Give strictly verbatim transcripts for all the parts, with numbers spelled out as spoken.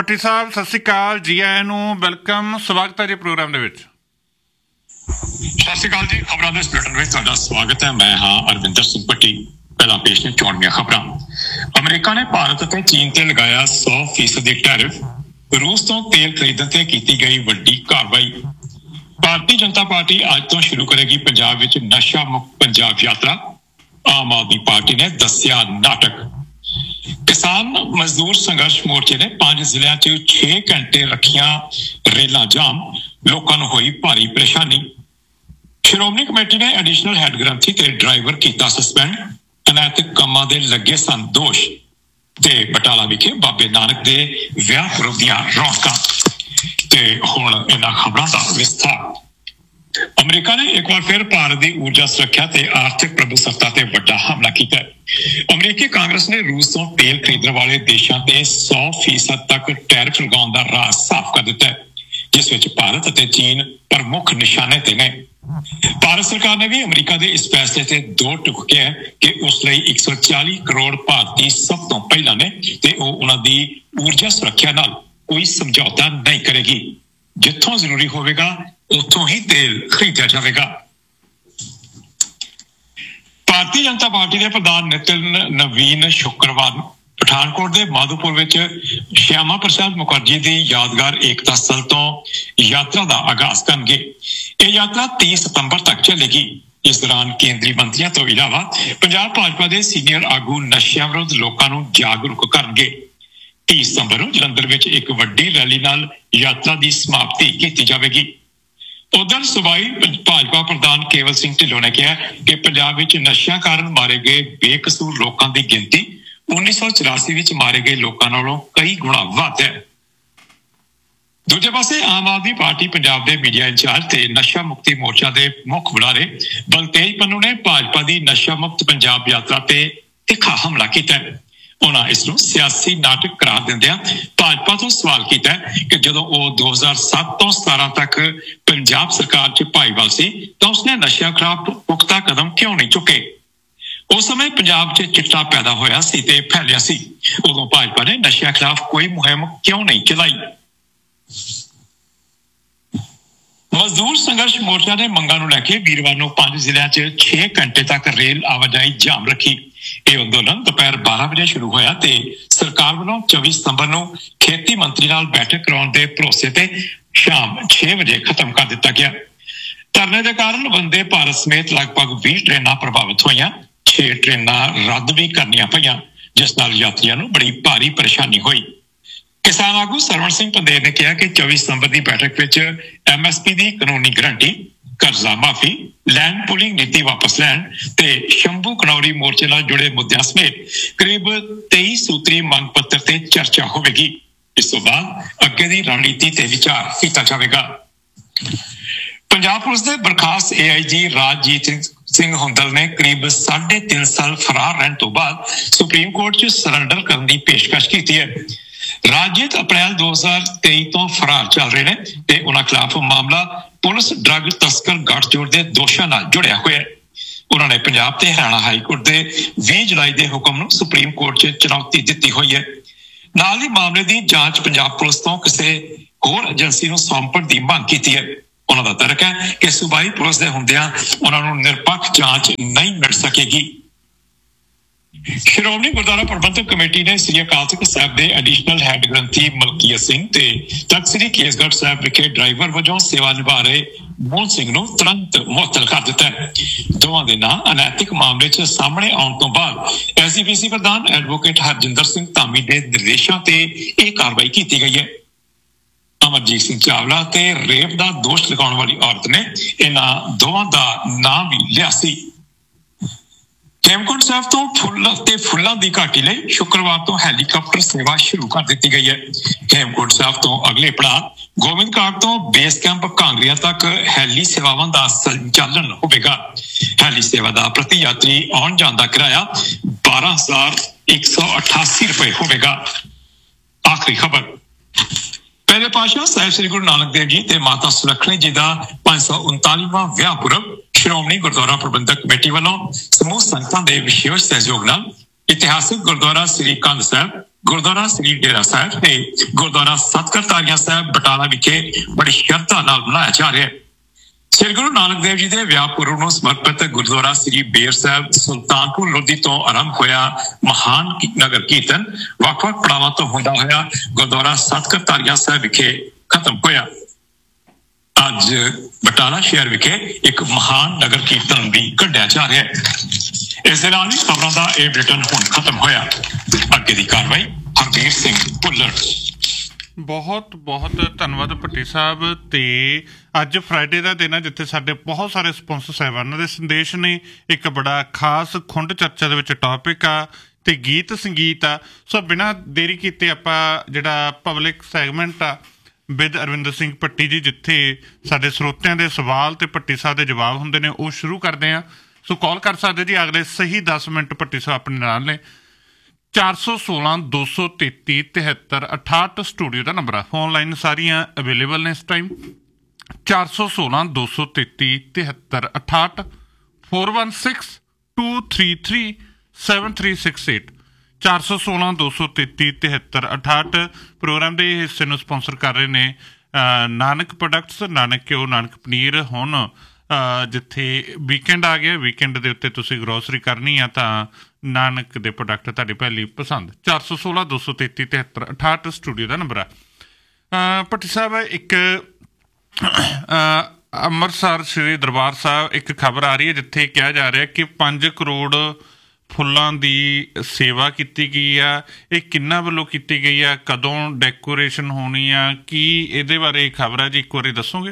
ਭੱਟੀ ਸਾਹਿਬ ਸਤਿ ਸ਼੍ਰੀ ਅਕਾਲ, ਜੀ ਆਇਆਂ ਨੂੰ, ਵੈਲਕਮ, ਸਵਾਗਤ ਹੈ ਜੀ ਪ੍ਰੋਗਰਾਮ ਦੇ ਵਿੱਚ। ਸਤਿ ਸ਼੍ਰੀ ਅਕਾਲ ਜੀ। ਖਬਰਾਂ ਦੇ ਬੁਲੇਟਿਨ ਵਿੱਚ ਤੁਹਾਡਾ ਸਵਾਗਤ ਹੈ। ਮੈਂ ਹਾਂ ਅਰਵਿੰਦਰ ਸਿੰਘ ਭੱਟੀ। ਪਹਿਲਾਂ ਪੇਸ਼ ਨੇ ਚੋਣਵੀਆਂ ਖਬਰਾਂ। ਅਮਰੀਕਾ ਨੇ ਭਾਰਤ ਅਤੇ ਚੀਨ ਤੇ ਲਗਾਇਆ ਸੌ ਫੀਸਦੀ ਟੈਰਿਫ। ਰੂਸ ਤੋਂ ਤੇਲ ਖਰੀਦਣ ਤੇ ਕੀਤੀ ਗਈ ਵੱਡੀ ਕਾਰਵਾਈ। ਭਾਰਤੀ ਜਨਤਾ ਪਾਰਟੀ ਅੱਜ ਤੋਂ ਸ਼ੁਰੂ ਕਰੇਗੀ ਪੰਜਾਬ ਵਿੱਚ ਨਸ਼ਾ ਮੁਕਤ ਪੰਜਾਬ ਯਾਤਰਾ। ਆਮ ਆਦਮੀ ਪਾਰਟੀ ਨੇ ਦੱਸਿਆ ਨਾਟਕ। ਕਿਸਾਨ ਮਜ਼ਦੂਰ ਸੰਘਰਸ਼ ਮੋਰਚੇ ਨੇ ਪੰਜ ਜ਼ਿਲ੍ਹਿਆਂ 'ਚ ਛੇ ਘੰਟੇ ਰੱਖੀਆਂ ਰੇਲਾਂ ਜਾਮ, ਲੋਕਾਂ ਨੂੰ ਹੋਈ ਭਾਰੀ ਪਰੇਸ਼ਾਨੀ। ਸ਼੍ਰੋਮਣੀ ਕਮੇਟੀ ਨੇ ਐਡੀਸ਼ਨਲ ਹੈਡ ਗ੍ਰੰਥੀ ਤੇ ਡਰਾਈਵਰ ਕੀਤਾ ਸਸਪੈਂਡ। ਅਨੈਤਿਕ ਕੰਮਾਂ ਦੇ ਲੱਗੇ ਸਨ ਦੋਸ਼। ਤੇ ਬਟਾਲਾ ਵਿਖੇ ਬਾਬੇ ਨਾਨਕ ਦੇ ਵਿਆਹ ਪੁਰਬ ਦੀਆਂ ਰੌਣਕਾਂ। ਤੇ ਹੁਣ ਇਹਨਾਂ ਖਬਰਾਂ ਦਾ ਵਿਸਥਾਰ। ਅਮਰੀਕਾ ਨੇ ਇੱਕ ਵਾਰ ਫਿਰ ਭਾਰਤ ਦੀ ਊਰਜਾ ਸੁਰੱਖਿਆ ਤੇ ਆਰਥਿਕ ਪ੍ਰਭੂਸੱਤਾ ਤੇ ਵੱਡਾ ਹਮਲਾ ਕੀਤਾ। ਅਮਰੀਕੀ ਕਾਂਗਰਸ ਨੇ ਰੂਸ ਤੋਂ ਤੇਲ ਖਰੀਦਣ ਵਾਲੇ ਦੇਸ਼ਾਂ ਤੇ ਸੌ ਫੀਸਦ ਤੱਕ ਟੈਰਿਫ ਲਗਾਉਣ ਦਾ ਰਾਹ ਸਾਫ਼ ਕਰ ਦਿੱਤਾ ਹੈ, ਜਿਸ ਵਿੱਚ ਭਾਰਤ ਅਤੇ ਚੀਨ ਪ੍ਰਮੁੱਖ ਨਿਸ਼ਾਨੇ ਤੇ ਨੇ। ਭਾਰਤ ਸਰਕਾਰ ਨੇ ਵੀ ਅਮਰੀਕਾ ਦੇ ਇਸ ਫੈਸਲੇ ਤੇ ਦੋ ਟੁਕ ਕਿਹਾ ਕਿ ਉਸ ਲਈ ਇੱਕ ਸੌ ਚਾਲੀ ਕਰੋੜ ਭਾਰਤੀ ਸਭ ਤੋਂ ਪਹਿਲਾਂ ਨੇ ਤੇ ਉਹ ਉਹਨਾਂ ਦੀ ਊਰਜਾ ਸੁਰੱਖਿਆ ਨਾਲ ਕੋਈ ਸਮਝੌਤਾ ਨਹੀਂ ਕਰੇਗੀ। ਜਿੱਥੋਂ ਜ਼ਰੂਰੀ ਹੋਵੇਗਾ ਉੱਥੋਂ ਹੀ ਤੇਲ ਖਰੀਦਿਆ ਜਾਵੇਗਾ। ਭਾਰਤੀ ਜਨਤਾ ਪਾਰਟੀ ਦੇ ਪ੍ਰਧਾਨ ਨਿਤਿਨ ਨਵੀਨ ਸ਼ੁੱਕਰਵਾਰ ਨੂੰ ਪਠਾਨਕੋਟ ਦੇ ਮਾਧੋਪੁਰ ਵਿੱਚ ਸ਼ਿਆਮਾ ਪ੍ਰਸਾਦ ਮੁਖਰਜੀ ਦੀ ਯਾਦਗਾਰ ਏਕਤਾ ਸਥਲ ਤੋਂ ਯਾਤਰਾ ਦਾ ਆਗਾਜ਼ ਕਰਨਗੇ। ਇਹ ਯਾਤਰਾ ਤੀਹ ਸਤੰਬਰ ਤੱਕ ਚੱਲੇਗੀ। ਇਸ ਦੌਰਾਨ ਕੇਂਦਰੀ ਮੰਤਰੀਆਂ ਤੋਂ ਇਲਾਵਾ ਪੰਜਾਬ ਭਾਜਪਾ ਦੇ ਸੀਨੀਅਰ ਆਗੂ ਨਸ਼ਿਆਂ ਵਿਰੁੱਧ ਲੋਕਾਂ ਨੂੰ ਜਾਗਰੂਕ ਕਰਨਗੇ। ਤੀਹ ਸਤੰਬਰ ਨੂੰ ਜਲੰਧਰ ਵਿੱਚ ਇੱਕ ਵੱਡੀ ਰੈਲੀ ਨਾਲ ਯਾਤਰਾ ਦੀ ਸਮਾਪਤੀ ਕੀਤੀ ਜਾਵੇਗੀ। ਉਧਰ ਸੂਬਾਈ ਭਾਜਪਾ ਪ੍ਰਧਾਨ ਕੇਵਲ ਸਿੰਘ ਢਿੱਲੋਂ ਨੇ ਕਿਹਾ ਕਿ ਪੰਜਾਬ ਵਿੱਚ ਨਸ਼ਿਆਂ ਕਾਰਨ ਮਾਰੇ ਗਏ ਬੇਕਸੂਰ ਲੋਕਾਂ ਦੀ ਗਿਣਤੀ ਉੱਨੀ ਸੌ ਚੁਰਾਸੀ ਵਿੱਚ ਮਾਰੇ ਗਏ ਲੋਕਾਂ ਨਾਲੋਂ ਕਈ ਗੁਣਾ ਵੱਧ ਹੈ। ਦੂਜੇ ਪਾਸੇ ਆਮ ਆਦਮੀ ਪਾਰਟੀ ਪੰਜਾਬ ਦੇ ਮੀਡੀਆ ਇੰਚਾਰਜ ਤੇ ਨਸ਼ਾ ਮੁਕਤੀ ਮੋਰਚਾ ਦੇ ਮੁੱਖ ਬੁਲਾਰੇ ਬਲਤੇਜ ਪੰਨੂ ਨੇ ਭਾਜਪਾ ਦੀ ਨਸ਼ਾ ਮੁਕਤ ਪੰਜਾਬ ਯਾਤਰਾ ਤੇ ਤਿੱਖਾ ਹਮਲਾ ਕੀਤਾ। ਉਹਨਾਂ ਇਸ ਨੂੰ ਸਿਆਸੀ ਨਾਟਕ ਕਰਾਰ ਦਿੰਦਿਆਂ ਭਾਜਪਾ ਤੋਂ ਸਵਾਲ ਕੀਤਾ ਕਿ ਜਦੋਂ ਉਹ ਦੋ ਹਜ਼ਾਰ ਸੱਤ ਤੋਂ ਸਤਾਰਾਂ ਤੱਕ ਪੰਜਾਬ ਸਰਕਾਰ 'ਚ ਭਾਈਵਾਲ ਸੀ ਤਾਂ ਉਸਨੇ ਨਸ਼ਿਆਂ ਖਿਲਾਫ ਪੁਖਤਾ ਕਦਮ ਕਿਉਂ ਨਹੀਂ ਚੁੱਕੇ। ਉਸ ਸਮੇਂ ਪੰਜਾਬ 'ਚ ਚਿੱਟਾ ਪੈਦਾ ਹੋਇਆ ਸੀ ਤੇ ਫੈਲਿਆ ਸੀ। ਉਦੋਂ ਭਾਜਪਾ ਨੇ ਨਸ਼ਿਆਂ ਖਿਲਾਫ ਕੋਈ ਮੁਹਿੰਮ ਕਿਉਂ ਨਹੀਂ ਚਲਾਈ। ਮਜ਼ਦੂਰ ਸੰਘਰਸ਼ ਮੋਰਚਾ ਨੇ ਮੰਗਾਂ ਨੂੰ ਲੈ ਕੇ ਵੀਰਵਾਰ ਨੂੰ ਪੰਜ ਜ਼ਿਲ੍ਹਿਆਂ 'ਚ ਛੇ ਘੰਟੇ ਤੱਕ ਰੇਲ ਆਵਾਜਾਈ ਜਾਮ ਰੱਖੀ। ਇਹ ਅੰਦੋਲਨ ਦੁਪਹਿਰ ਬਾਰਾਂ ਵਜੇ ਸ਼ੁਰੂ ਹੋਇਆ ਤੇ ਸਰਕਾਰ ਵੱਲੋਂ ਚੌਵੀ ਸਤੰਬਰ ਨੂੰ ਖੇਤੀ ਮੰਤਰੀ ਨਾਲ ਬੈਠਕ ਕਰਾਉਣ ਦੇ ਭਰੋਸੇ ਤੇ ਸ਼ਾਮ ਛੇ ਵਜੇ ਖਤਮ ਕਰ ਦਿੱਤਾ ਗਿਆ। ਧਰਨੇ ਦੇ ਕਾਰਨ ਵੰਦੇ ਭਾਰਤ ਸਮੇਤ ਲਗਭਗ ਵੀਹ ਟ੍ਰੇਨਾਂ ਪ੍ਰਭਾਵਿਤ ਹੋਈਆਂ। ਛੇ ਟ੍ਰੇਨਾਂ ਰੱਦ ਵੀ ਕਰਨੀਆਂ ਪਈਆਂ, ਜਿਸ ਨਾਲ ਯਾਤਰੀਆਂ ਨੂੰ ਬੜੀ ਭਾਰੀ ਪਰੇਸ਼ਾਨੀ ਹੋਈ। ਕਿਸਾਨ ਆਗੂ ਸਰਵਣ ਸਿੰਘ ਪੰਦੇਰ ਨੇ ਕਿਹਾ ਕਿ ਚੌਵੀ ਸਤੰਬਰ ਦੀ ਬੈਠਕ ਵਿੱਚ ਐਮ ਐਸ ਪੀ ਦੀ ਕਾਨੂੰਨੀ ਗਰੰਟੀ, ਕਰਜ਼ਾ ਮਾਫੀ, ਲੈਂਡ ਪੂਲਿੰਗ ਨੀਤੀ ਵਾਪਸ ਲੈਣ ਤੇ ਸ਼ੰਭੂ ਕਨੌਰੀ ਮੋਰਚੇ ਨਾਲ ਜੁੜੇ ਮੁੱਦਿਆਂ ਸਮੇਤ ਕਰੀਬ ਤੇਈ ਸੂਤਰੀ ਮੰਗ ਪੱਤਰ ਤੇ ਚਰਚਾ ਹੋਵੇਗੀ। ਇਸ ਤੋਂ ਬਾਅਦ ਅੱਗੇ ਦੀ ਰਣਨੀਤੀ ਤੇ ਵਿਚਾਰ ਕੀਤਾ ਜਾਵੇਗਾ। ਪੰਜਾਬ ਪੁਲਿਸ ਦੇ ਬਰਖਾਸਤ ਏ ਆਈ ਜੀ ਰਾਜਜੀਤ ਸਿੰਘ ਹੁੰਦਲ ਨੇ ਕਰੀਬ ਸਾਢੇ ਤਿੰਨ ਸਾਲ ਫਰਾਰ ਰਹਿਣ ਤੋਂ ਬਾਅਦ ਸੁਪਰੀਮ ਕੋਰਟ 'ਚ ਸਰੈਂਡਰ ਕਰਨ ਦੀ ਪੇਸ਼ਕਸ਼ ਕੀਤੀ ਹੈ। ਰਾਜਜੀਤ ਅਪ੍ਰੈਲ ਦੋ ਹਜ਼ਾਰ ਤੇਈ ਤੋਂ ਫਰਾਰ ਚੱਲ ਰਹੇ ਨੇ ਤੇ ਉਹਨਾਂ ਖਿਲਾਫ ਮਾਮਲਾ ਪੁਲਿਸ ਡਰੱਗ ਤਸਕਰ ਗੱਠਜੋੜ ਦੇ ਦੋਸ਼ਾਂ ਨਾਲ ਜੁੜਿਆ ਹੋਇਆ ਹੈ। ਉਹਨਾਂ ਨੇ ਪੰਜਾਬ ਤੇ ਹਰਿਆਣਾ ਹਾਈ ਕੋਰਟ ਦੇ ਵੀਹ ਜੁਲਾਈ ਦੇ ਹੁਕਮ ਨੂੰ ਸੁਪਰੀਮ ਕੋਰਟ 'ਚ ਚੁਣੌਤੀ ਦਿੱਤੀ ਹੋਈ ਹੈ। ਨਾਲ ਹੀ ਮਾਮਲੇ ਦੀ ਜਾਂਚ ਪੰਜਾਬ ਪੁਲਿਸ ਤੋਂ ਕਿਸੇ ਹੋਰ ਏਜੰਸੀ ਨੂੰ ਸੌਂਪਣ ਦੀ ਮੰਗ ਕੀਤੀ ਹੈ। ਉਹਨਾਂ ਦਾ ਤਰਕ ਹੈ ਕਿ ਸੂਬਾਈ ਪੁਲਿਸ ਦੇ ਹੁੰਦਿਆਂ ਉਹਨਾਂ ਨੂੰ ਨਿਰਪੱਖ ਜਾਂਚ ਨਹੀਂ ਮਿਲ ਸਕੇਗੀ। ਸ਼੍ਰੋਮਣੀ ਗੁਰਦੁਆਰਾ ਪ੍ਰਬੰਧਕ ਕਮੇਟੀ ਨੇ ਸ੍ਰੀ ਅਕਾਲ ਤਖ਼ਤ ਸਾਹਿਬ ਦੇ ਐਡੀਸ਼ਨਲ ਹੈਡ ਗ੍ਰੰਥੀ ਮਲਕੀਅਤ ਸਿੰਘ ਤੇ ਤਖ਼ਤ ਸ੍ਰੀ ਕੇਸਗੜ੍ਹ ਸਾਹਿਬ ਵਿਖੇ ਡਰਾਈਵਰ ਵਜੋਂ ਸੇਵਾ ਨਿਭਾ ਰਹੇ ਮੋਹਨ ਸਿੰਘ ਨੂੰ ਤੁਰੰਤ ਮੁਅੱਤਲ ਕਰ ਦਿੱਤਾ ਹੈ। ਦੋਵਾਂ ਦੇ ਨਾਂ ਅਨੈਤਿਕ ਮਾਮਲੇ 'ਚ ਸਾਹਮਣੇ ਆਉਣ ਤੋਂ ਬਾਅਦ ਐਸ ਜੀ ਪੀ ਸੀ ਪ੍ਰਧਾਨ ਐਡਵੋਕੇਟ ਹਰਜਿੰਦਰ ਸਿੰਘ ਧਾਮੀ ਦੇ ਨਿਰਦੇਸ਼ਾਂ ਤੇ ਇਹ ਕਾਰਵਾਈ ਕੀਤੀ ਗਈ ਹੈ। ਅਮਰਜੀਤ ਸਿੰਘ ਚਾਵਲਾ ਤੇ ਰੇਪ ਦਾ ਦੋਸ਼ ਲਗਾਉਣ ਵਾਲੀ ਔਰਤ ਨੇ ਇਹਨਾਂ ਦੋਵਾਂ ਦਾ ਨਾਂ ਵੀ ਲਿਆ ਸੀ। ਹੇਮਕੁੰਟ ਸਾਹਿਬ ਤੋਂ ਫੁੱਲ ਤੇ ਫੁੱਲਾਂ ਦੀ ਘਾਟੀ ਲਈ ਸ਼ੁੱਕਰਵਾਰ ਤੋਂ ਹੈਲੀਕਾਪਟਰ ਸੇਵਾ ਸ਼ੁਰੂ ਕਰ ਦਿੱਤੀ ਗਈ ਹੈ। ਹੇਮਕੁੰਟ ਸਾਹਿਬ ਤੋਂ ਅਗਲੇ ਪੜਾਅ ਗੋਬਿੰਦ ਘਾਟ ਤੋਂ ਬੇਸ ਕੈਂਪ ਕਾਂਗਰੀਆ ਤੱਕ ਹੈਲੀ ਸੇਵਾਵਾਂ ਦਾ ਸੰਚਾਲਨ ਹੋਵੇਗਾ। ਹੈਲੀ ਸੇਵਾ ਦਾ ਪ੍ਰਤੀ ਯਾਤਰੀ ਆਉਣ ਜਾਣ ਦਾ ਕਿਰਾਇਆ ਬਾਰਾਂ ਹਜ਼ਾਰ ਇੱਕ ਸੌ ਅਠਾਸੀ ਰੁਪਏ ਹੋਵੇਗਾ। ਆਖਰੀ ਖਬਰ। ਪਹਿਲੇ ਪਾਤਸ਼ਾਹ ਸਾਹਿਬ ਸ੍ਰੀ ਗੁਰੂ ਨਾਨਕ ਦੇਵ ਜੀ ਤੇ ਮਾਤਾ ਸੁਲੱਖਣੀ ਜੀ ਦਾ ਪੰਜ ਸੌ ਉਨਤਾਲੀਵਾਂ ਵਿਆਹ ਪੁਰਬ ਸ਼੍ਰੋਮਣੀ ਗੁਰਦੁਆਰਾ ਪ੍ਰਬੰਧਕ ਕਮੇਟੀ ਵੱਲੋਂ ਸਮੂਹ ਸੰਗਤਾਂ ਦੇ ਵਿਸ਼ੇਸ਼ ਸਹਿਯੋਗ ਨਾਲ ਇਤਿਹਾਸਕ ਗੁਰਦੁਆਰਾ ਸ੍ਰੀ ਕੰਧ ਸਾਹਿਬ ਗੁਰਦੁਆਰਾ ਸ੍ਰੀ ਡੇਰਾ ਸਾਹਿਬ ਤੇ ਗੁਰਦੁਆਰਾ ਸਤਿਗੁਰ ਤਾਰੀਆਂ ਸਾਹਿਬ ਬਟਾਲਾ ਵਿਖੇ ਬੜੀ ਸ਼ਰਧਾ ਨਾਲ ਮਨਾਇਆ ਜਾ ਰਿਹਾ ਹੈ। ਸ੍ਰੀ ਗੁਰੂ ਨਾਨਕ ਦੇਵ ਜੀ ਦੇ ਵਿਆਹ ਪੁਰਬ ਨੂੰ ਸਮਰਪਿਤ ਗੁਰਦੁਆਰਾ ਸ੍ਰੀ ਬੇਰ ਸਾਹਿਬ ਸੁਲਤਾਨਪੁਰ ਲੋਧੀ ਤੋਂ ਆਰੰਭ ਹੋਇਆ ਮਹਾਨ ਨਗਰ ਕੀਰਤਨ ਵੱਖ-ਵੱਖ ਪੜਾਵਾਂ ਤੋਂ ਹੁੰਦਾ ਹੋਇਆ ਗੁਰਦੁਆਰਾ ਸਤਿਗੁਰ ਤਾਰੀਆਂ ਸਾਹਿਬ ਵਿਖੇ ਖਤਮ ਹੋਇਆ। ਅੱਜ ਬਟਾਲਾ ਸ਼ਹਿਰ ਵਿਖੇ ਇੱਕ ਮਹਾਨ ਨਗਰ ਕੀਰਤਨ ਵੀ ਕੱਢਿਆ ਜਾ ਰਿਹਾ ਹੈ। ਇਸ ਦੇ ਨਾਲ ਹੀ ਖਬਰਾਂ ਦਾ ਇਹ ਬੁਲੇਟਿਨ ਹੁਣ ਖਤਮ ਹੋਇਆ। ਅੱਗੇ ਦੀ ਕਾਰਵਾਈ ਹਰਬੀਰ ਸਿੰਘ ਭੁੱਲਰ। ਬਹੁਤ ਬਹੁਤ ਧੰਨਵਾਦ ਭੱਟੀ ਸਾਹਿਬ। ਤੇ ਅੱਜ ਫਰਾਈਡੇ ਦਾ ਦਿਨ ਹੈ ਜਿੱਥੇ ਸਾਡੇ ਬਹੁਤ ਸਾਰੇ ਸਪਾਂਸਰ ਸਾਹਿਬਾਨਾਂ ਦੇ ਸੰਦੇਸ਼ ਨੇ। ਇੱਕ ਬੜਾ ਖਾਸ ਖੁੰਡ ਚਰਚਾ ਦੇ ਵਿੱਚ ਟੌਪਿਕ ਆ ਤੇ ਗੀਤ ਸੰਗੀਤ ਆ। ਸੋ ਬਿਨਾਂ ਦੇਰੀ ਕੀਤੇ ਆਪਾਂ ਜਿਹੜਾ ਪਬਲਿਕ ਸੈਗਮੈਂਟ ਆ ਵਿਦ ਅਰਵਿੰਦਰ ਸਿੰਘ ਭੱਟੀ ਜੀ, ਜਿੱਥੇ ਸਾਡੇ ਸਰੋਤਿਆਂ ਦੇ ਸਵਾਲ ਤੇ ਭੱਟੀ ਸਾਹਿਬ ਦੇ ਜਵਾਬ ਹੁੰਦੇ ਨੇ, ਉਹ ਸ਼ੁਰੂ ਕਰਦੇ ਹਾਂ। ਸੋ ਕਾਲ ਕਰ ਸਕਦੇ ਜੀ ਅਗਲੇ ਸਹੀ ਦਸ ਮਿੰਟ। ਭੱਟੀ ਸਾਹਿਬ ਆਪਣੇ ਨਾਲ ਨੇ। ਚਾਰ ਸੌ ਸੋਲਾਂ ਦੋ ਸੌ ਤੇਤੀ ਤਿਹੱਤਰ ਅਠਾਹਠ ਸਟੂਡੀਓ ਦਾ ਨੰਬਰ ਆ। ਫੋਨ ਲਾਈਨ ਸਾਰੀਆਂ ਅਵੇਲੇਬਲ ਨੇ ਇਸ ਟਾਈਮ। ਚਾਰ ਸੌ ਸੋਲਾਂ ਦੋ ਸੌ ਤੇਤੀ ਤਿਹੱਤਰ ਅਠਾਹਠ four one six two three three seven three six eight ਚਾਰ ਸੌ ਸੋਲਾਂ ਦੋ ਸੌ ਤੇਤੀ ਤਿਹੱਤਰ ਅਠਾਹਠ। ਪ੍ਰੋਗਰਾਮ ਦੇ ਹਿੱਸੇ ਨੂੰ ਸਪਾਂਸਰ ਕਰ ਰਹੇ ਨੇ ਨਾਨਕ ਪ੍ਰੋਡਕਟਸ, ਨਾਨਕ ਘਿਓ, ਨਾਨਕ ਪਨੀਰ। ਹੁਣ ਜਿੱਥੇ ਵੀਕਐਂਡ ਆ ਗਿਆ, ਵੀਕਐਂਡ ਦੇ ਉੱਤੇ ਤੁਸੀਂ ਗਰੋਸਰੀ ਕਰਨੀ ਆ ਤਾਂ ਨਾਨਕ ਦੇ ਪ੍ਰੋਡਕਟ ਤੁਹਾਡੀ ਪਹਿਲੀ ਪਸੰਦ। ਚਾਰ ਸੌ ਸੋਲਾਂ ਦੋ ਸੌ ਤੇਤੀ ਤਿਹੱਤਰ ਅਠਾਹਠ ਸਟੂਡੀਓ ਦਾ ਨੰਬਰ ਆ। ਭੱਟੀ ਸਾਹਿਬ, ਇੱਕ ਅੰਮ੍ਰਿਤਸਰ ਸ਼੍ਰੀ ਦਰਬਾਰ ਸਾਹਿਬ ਇੱਕ ਖਬਰ ਆ ਰਹੀ ਹੈ ਜਿੱਥੇ ਕਿਹਾ ਜਾ ਰਿਹਾ ਕਿ ਪੰਜ ਕਰੋੜ ਫੁੱਲਾਂ ਦੀ ਸੇਵਾ ਕੀਤੀ ਗਈ ਆ। ਇਹ ਕਿੰਨਾ ਵੱਲੋਂ ਕੀਤੀ ਗਈ ਆ, ਕਦੋਂ ਡੈਕੋਰੇਸ਼ਨ ਹੋਣੀ ਆ, ਕੀ ਇਹਦੇ ਬਾਰੇ ਖਬਰ ਆ ਜੀ, ਇੱਕ ਵਾਰੀ ਦੱਸੋਗੇ?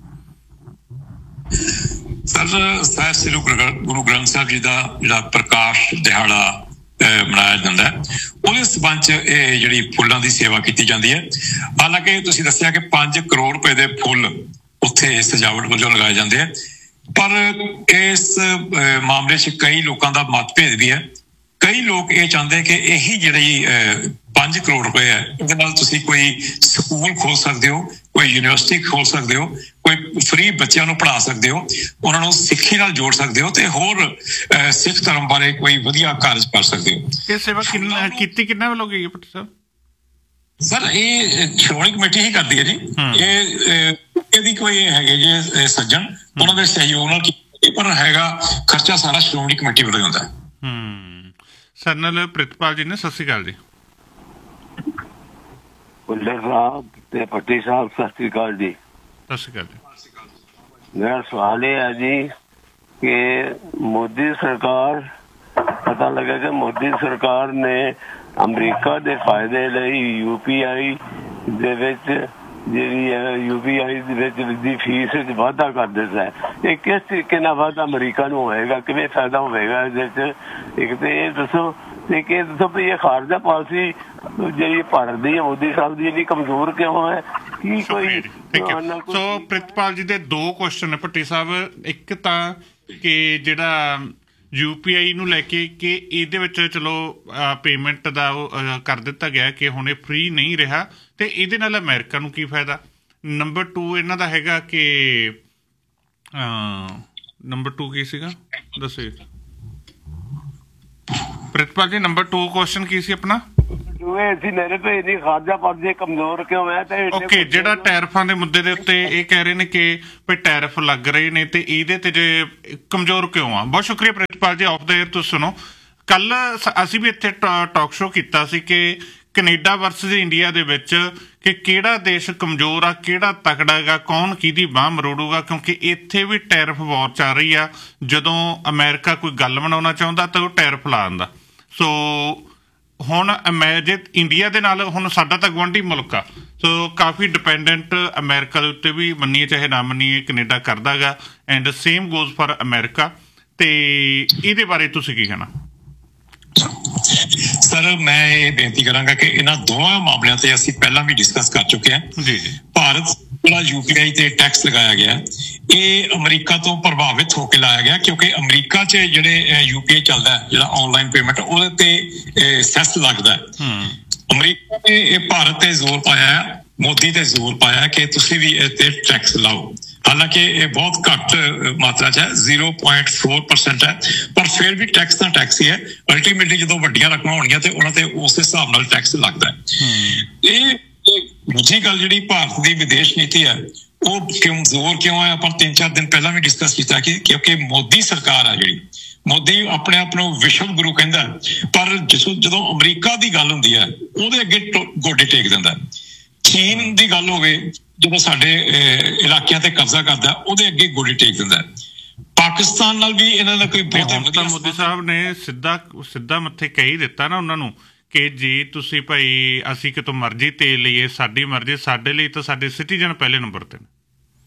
ਸਰ, ਸਾਹਿਬ ਸ੍ਰੀ ਗੁਰੂ ਗ੍ਰੰਥ ਸਾਹਿਬ ਜੀ ਦਾ ਜਿਹੜਾ ਪ੍ਰਕਾਸ਼ ਦਿਹਾੜਾ ਮਨਾਇਆ ਜਾਂਦਾ ਹੈ, ਉਹਦੇ ਸੰਬੰਧ 'ਚ ਇਹ ਜਿਹੜੀ ਫੁੱਲਾਂ ਦੀ ਸੇਵਾ ਕੀਤੀ ਜਾਂਦੀ ਹੈ। ਹਾਲਾਂਕਿ ਤੁਸੀਂ ਦੱਸਿਆ ਕਿ ਪੰਜ ਕਰੋੜ ਰੁਪਏ ਦੇ ਫੁੱਲ ਉੱਥੇ ਸਜਾਵਟ ਵਜੋਂ ਲਗਾਏ ਜਾਂਦੇ ਆ, ਪਰ ਇਸ ਮਾਮਲੇ 'ਚ ਕਈ ਲੋਕਾਂ ਦਾ ਮਤਭੇਦ ਵੀ ਹੈ। ਕਈ ਲੋਕ ਇਹ ਚਾਹੁੰਦੇ ਕਿ ਇਹੀ ਜਿਹੜੀ ਪੰਜ ਕਰੋੜ ਰੁਪਏ ਹੈ ਇਹਦੇ ਨਾਲ ਤੁਸੀਂ ਕੋਈ ਸਕੂਲ ਖੋਲ ਸਕਦੇ ਹੋ, ਕੋਈ ਯੂਨੀਵਰਸਿਟੀ ਖੋਲ ਸਕਦੇ ਹੋ, ਕੋਈ ਫ੍ਰੀ ਬੱਚਿਆਂ ਨੂੰ ਪੜ੍ਹਾ ਸਕਦੇ ਹੋ, ਉਹਨਾਂ ਨੂੰ ਸਿੱਖੀ ਨਾਲ ਜੋੜ ਸਕਦੇ ਹੋ ਤੇ ਹੋਰ ਸਿੱਖ ਧਰਮ ਬਾਰੇ ਕੋਈ ਵਧੀਆ ਕਾਰਜ ਕਰ ਸਕਦੇ ਹੋ। ਇਹ ਸੇਵਾ ਕਿੰਨਾ ਕੀਤੀ ਕਿੰਨਾ ਵੱਲੋਂ ਗਈ ਹੈ ਭੱਟੀ ਸਾਹਿਬ? ਸਰ, ਇਹ ਸ਼੍ਰੋਮਣੀ ਕਮੇਟੀ ਹੀ ਕਰਦੀ ਹੈ ਜੀ। ਇਹ ਇਹਦੀ ਕੋਈ ਹੈਗੇ ਜੇ ਸੱਜਣ, ਉਹਨਾਂ ਦੇ ਸਹਿਯੋਗ ਨਾਲ, ਪਰ ਹੈਗਾ ਖਰਚਾ ਸਾਰਾ ਸ਼੍ਰੋਮਣੀ ਕਮੇਟੀ ਵੱਲੋਂ ਹੁੰਦਾ ਹੈ। ਹਮ ਸਰਨਲ ਪ੍ਰਿਤਪਾਲ ਜੀ ਨੇ, ਸਤਿ ਸ਼੍ਰੀ ਅਕਾਲ ਜੀ। ਭੁੱਲਰ ਸਾਹਿਬ ਤੇ ਭੱਟੀ ਸਾਹਿਬ, ਸਤਿ ਸ਼੍ਰੀ ਅਕਾਲ ਜੀ। ਸਤਿ ਸ਼੍ਰੀ ਅਕਾਲ ਜੀ। ਮੇਰਾ ਸਵਾਲ ਇਹ ਹੈ ਜੀ ਕਿ ਮੋਦੀ ਸਰਕਾਰ, ਪਤਾ ਲੱਗਾ ਕਿ ਮੋਦੀ ਸਰਕਾਰ ਨੇ ਅਮਰੀਕਾ ਦੇ ਫਾਇਦੇ ਲਈ ਯੂ ਪੀ ਆਈ ਦੇ ਵਿੱਚ ਜਿਹੜੀ ਹੈ ਯੂ ਪੀ ਆਈ ਦੇ ਵਿੱਚ ਦੀ ਫੀਸ ਵਿੱਚ ਵਾਧਾ ਕਰ ਦਿੱਤਾ ਹੈ। ਇਹ ਕਿਸ ਤਰੀਕੇ ਨਾਲ ਵਾਧਾ ਅਮਰੀਕਾ ਨੂੰ ਹੋਏਗਾ, ਕਿਵੇਂ ਫਾਇਦਾ ਹੋਵੇਗਾ ਇਹਦੇ 'ਚ? ਇੱਕ ਤਾਂ ਇਹ ਦੱਸੋ, ਤੇ ਕਿ ਦੱਸੋ ਵੀ ਇਹ ਖਾਰਜਾ ਪਾਲਿਸੀ ਜਿਹੜੀ ਭਾਰਤ ਦੀ ਮੋਦੀ ਸਾਹਿਬ ਦੀ ਇੰਨੀ ਕਮਜ਼ੋਰ ਕਿਉਂ ਹੈ? ਕੀ ਕੋਈ ਸੋ ਪ੍ਰਿਤਪਾਲ ਜੀ ਦੇ ਦੋ ਕੁਐਸਚਨ ਨੇ ਭੱਟੀ ਸਾਹਿਬ। ਇੱਕ ਤਾਂ ਕਿ ਜਿਹੜਾ ਯੂ ਪੀ ਆਈ ਨੂੰ ਲੈ ਕੇ ਕਿ ਇਹਦੇ ਵਿੱਚ ਚਲੋ ਪੇਮੈਂਟ ਦਾ ਉਹ ਕਰ ਦਿੱਤਾ ਗਿਆ ਕਿ ਹੁਣ ਇਹ ਫ੍ਰੀ ਨਹੀਂ ਰਿਹਾ, ਤੇ ਇਹਦੇ ਨਾਲ ਅਮਰੀਕਾ ਨੂੰ ਕੀ ਫਾਇਦਾ? ਨੰਬਰ ਟੂ ਇਹਨਾਂ ਦਾ ਹੈਗਾ ਕਿ ਨੰਬਰ ਟੂ ਕੀ ਸੀਗਾ ਦੱਸੋ ਪ੍ਰਿਤਪਾਲ ਜੀ। ਨੰਬਰ ਟੂ ਕੁਐਸਚਨ ਕੀ ਸੀ ਆਪਣਾ? ਓਕੇ, ਜਿਹੜਾ ਟੈਰਿਫਾਂ ਦੇ ਮੁੱਦੇ ਦੇ ਉੱਤੇ ਇਹ ਕਹਿ ਰਹੇ ਨੇ ਕਿ ਵੀ ਟੈਰਿਫ ਲੱਗ ਰਹੇ ਨੇ ਤੇ ਇਹਦੇ ਤੇ ਜੇ ਕਮਜ਼ੋਰ ਕਿਉਂ ਆ? ਬਹੁਤ ਸ਼ੁਕਰੀਆ ਪ੍ਰਿਤਪਾਲ ਜੀ। ਆਫ ਦਾ ਏਅਰ ਤੁਸੀਂ ਸੁਣੋ, ਕੱਲ ਅਸੀਂ ਵੀ ਇੱਥੇ ਟਾਕ ਸ਼ੋ ਕੀਤਾ ਸੀ ਕਿ ਕੈਨੇਡਾ ਵਰਸਸ ਇੰਡੀਆ ਦੇ ਵਿੱਚ ਕਿ ਕਿਹੜਾ ਦੇਸ਼ ਕਮਜ਼ੋਰ ਆ, ਕਿਹੜਾ ਤਕੜਾ ਗਾ, ਕੌਣ ਕਿਹਦੀ ਬਾਂਹ ਮਰੋੜੂਗਾ, ਕਿਉਂਕਿ ਇੱਥੇ ਵੀ ਟੈਰਿਫ ਵਾਰ ਚੱਲ ਰਹੀ ਆ। ਜਦੋਂ ਅਮਰੀਕਾ ਕੋਈ ਗੱਲ ਬਣਾਉਣਾ ਚਾਹੁੰਦਾ ਤਾਂ ਉਹ ਟੈਰਿਫ ਲਾ ਦਿੰਦਾ। ਸੋ ਹੁਣ ਅਮੈ ਜੇ ਇੰਡੀਆ ਦੇ ਨਾਲ ਹੁਣ ਸਾਡਾ ਤਾਂ ਗੁਆਂਢੀ ਮੁਲਕ ਆ, ਸੋ ਕਾਫੀ ਡਿਪੈਂਡੈਂਟ ਅਮਰੀਕਾ ਦੇ ਉੱਤੇ ਵੀ, ਮੰਨੀਏ ਚਾਹੇ ਨਾ ਮੰਨੀਏ, ਕੈਨੇਡਾ ਕਰਦਾ ਗਾ। And same goes for America. ਤੇ ਇਹਦੇ ਬਾਰੇ ਤੁਸੀਂ ਕੀ ਕਹਿਣਾ? ਸਰ, ਮੈਂ ਇਹ ਬੇਨਤੀ ਕਰਾਂਗਾ ਕਿ ਇਹਨਾਂ ਦੋਵਾਂ ਮਾਮਲਿਆਂ ਤੇ ਅਸੀਂ ਪਹਿਲਾਂ ਵੀ ਡਿਸਕਸ ਕਰ ਚੁੱਕੇ ਹਾਂ। ਜੀ ਜੀ। ਭਾਰਤ ਜਿਹੜਾ ਯੂ ਪੀ ਆਈ ਤੇ ਟੈਕਸ ਲਗਾਇਆ ਗਿਆ, ਇਹ ਅਮਰੀਕਾ ਤੋਂ ਪ੍ਰਭਾਵਿਤ ਹੋ ਕੇ ਲਾਇਆ ਗਿਆ, ਕਿਉਂਕਿ ਅਮਰੀਕਾ 'ਚ ਜਿਹੜੇ ਯੂ ਪੀ ਆਈ ਚੱਲਦਾ, ਜਿਹੜਾ ਆਨਲਾਈਨ ਪੇਮੈਂਟ, ਉਹਦੇ ਤੇ ਸੈਸ ਲੱਗਦਾ। ਅਮਰੀਕਾ ਨੇ ਇਹ ਭਾਰਤ ਤੇ ਜ਼ੋਰ ਪਾਇਆ, ਮੋਦੀ ਤੇ ਜ਼ੋਰ ਪਾਇਆ ਕਿ ਤੁਸੀਂ ਵੀ ਇਹ ਤੇ ਟੈਕਸ ਲਾਓ। ਹਾਲਾਂਕਿ ਇਹ ਬਹੁਤ ਘੱਟ ਮਾਤਰਾ 'ਚ ਹੈ, ਜ਼ੀਰੋ ਪੁਆਇੰਟ ਫੋਰ ਪਰਸੈਂਟ ਹੈ, ਪਰ ਫਿਰ ਵੀ ਟੈਕਸ ਤਾਂ ਟੈਕਸ ਹੀ ਹੈ। ਅਲਟੀਮੇਟਲੀ ਜਦੋਂ ਵੱਡੀਆਂ ਰਕਮਾਂ ਹੋਣਗੀਆਂ ਤੇ ਉਹਨਾਂ ਤੇ ਉਸ ਹਿਸਾਬ ਨਾਲ ਟੈਕਸ ਲੱਗਦਾ ਹੈ। ਇਹ ਦੂਜੀ ਗੱਲ ਜਿਹੜੀ ਭਾਰਤ ਦੀ ਵਿਦੇਸ਼ ਨੀਤੀ ਹੈ ਉਹ ਕਮਜ਼ੋਰ ਕਿਉਂ ਹੈ, ਆਪਾਂ ਤਿੰਨ ਚਾਰ ਦਿਨ ਪਹਿਲਾਂ ਵੀ ਡਿਸਕਸ ਕੀਤਾ ਕਿ ਕਿਉਂਕਿ ਮੋਦੀ ਸਰਕਾਰ ਆ ਜਿਹੜੀ, ਮੋਦੀ ਆਪਣੇ ਆਪ ਨੂੰ ਵਿਸ਼ਵ ਗੁਰੂ ਕਹਿੰਦਾ, ਪਰ ਜਿਸ ਜਦੋਂ ਅਮਰੀਕਾ ਦੀ ਗੱਲ ਹੁੰਦੀ ਹੈ ਉਹਦੇ ਅੱਗੇ ਗੋਡੇ ਟੇਕ ਦਿੰਦਾ। ਚੀਨ ਦੀ ਗੱਲ ਹੋਵੇ ਜਦੋਂ ਸਾਡੇ ਇਲਾਕਿਆਂ ਤੇ ਕਬਜ਼ਾ ਕਰਦਾ ਉਹਦੇ ਅੱਗੇ ਗੋਡੇ ਟੇਕ ਦਿੰਦਾ। ਪਾਕਿਸਤਾਨ ਨਾਲ ਵੀ ਇਹਨਾਂ ਦਾ ਕੋਈ ਬਹੁਤ ਮੋਦੀ ਸਾਹਿਬ ਨੇ ਸਿੱਧਾ ਸਿੱਧਾ ਮੱਥੇ ਕਹੀ ਦਿੱਤਾ ਨਾ ਉਹਨਾਂ ਨੂੰ ਕਿ ਜੀ ਤੁਸੀਂ ਭਾਈ ਅਸੀਂ ਕਿਤੋਂ ਮਰਜ਼ੀ ਤੇਲ ਲਈਏ, ਸਾਡੀ ਮਰਜ਼ੀ, ਸਾਡੇ ਲਈ ਤਾਂ ਸਾਡੇ ਸਿਟੀਜ਼ਨ ਪਹਿਲੇ ਨੰਬਰ ਤੇ ਨੇ।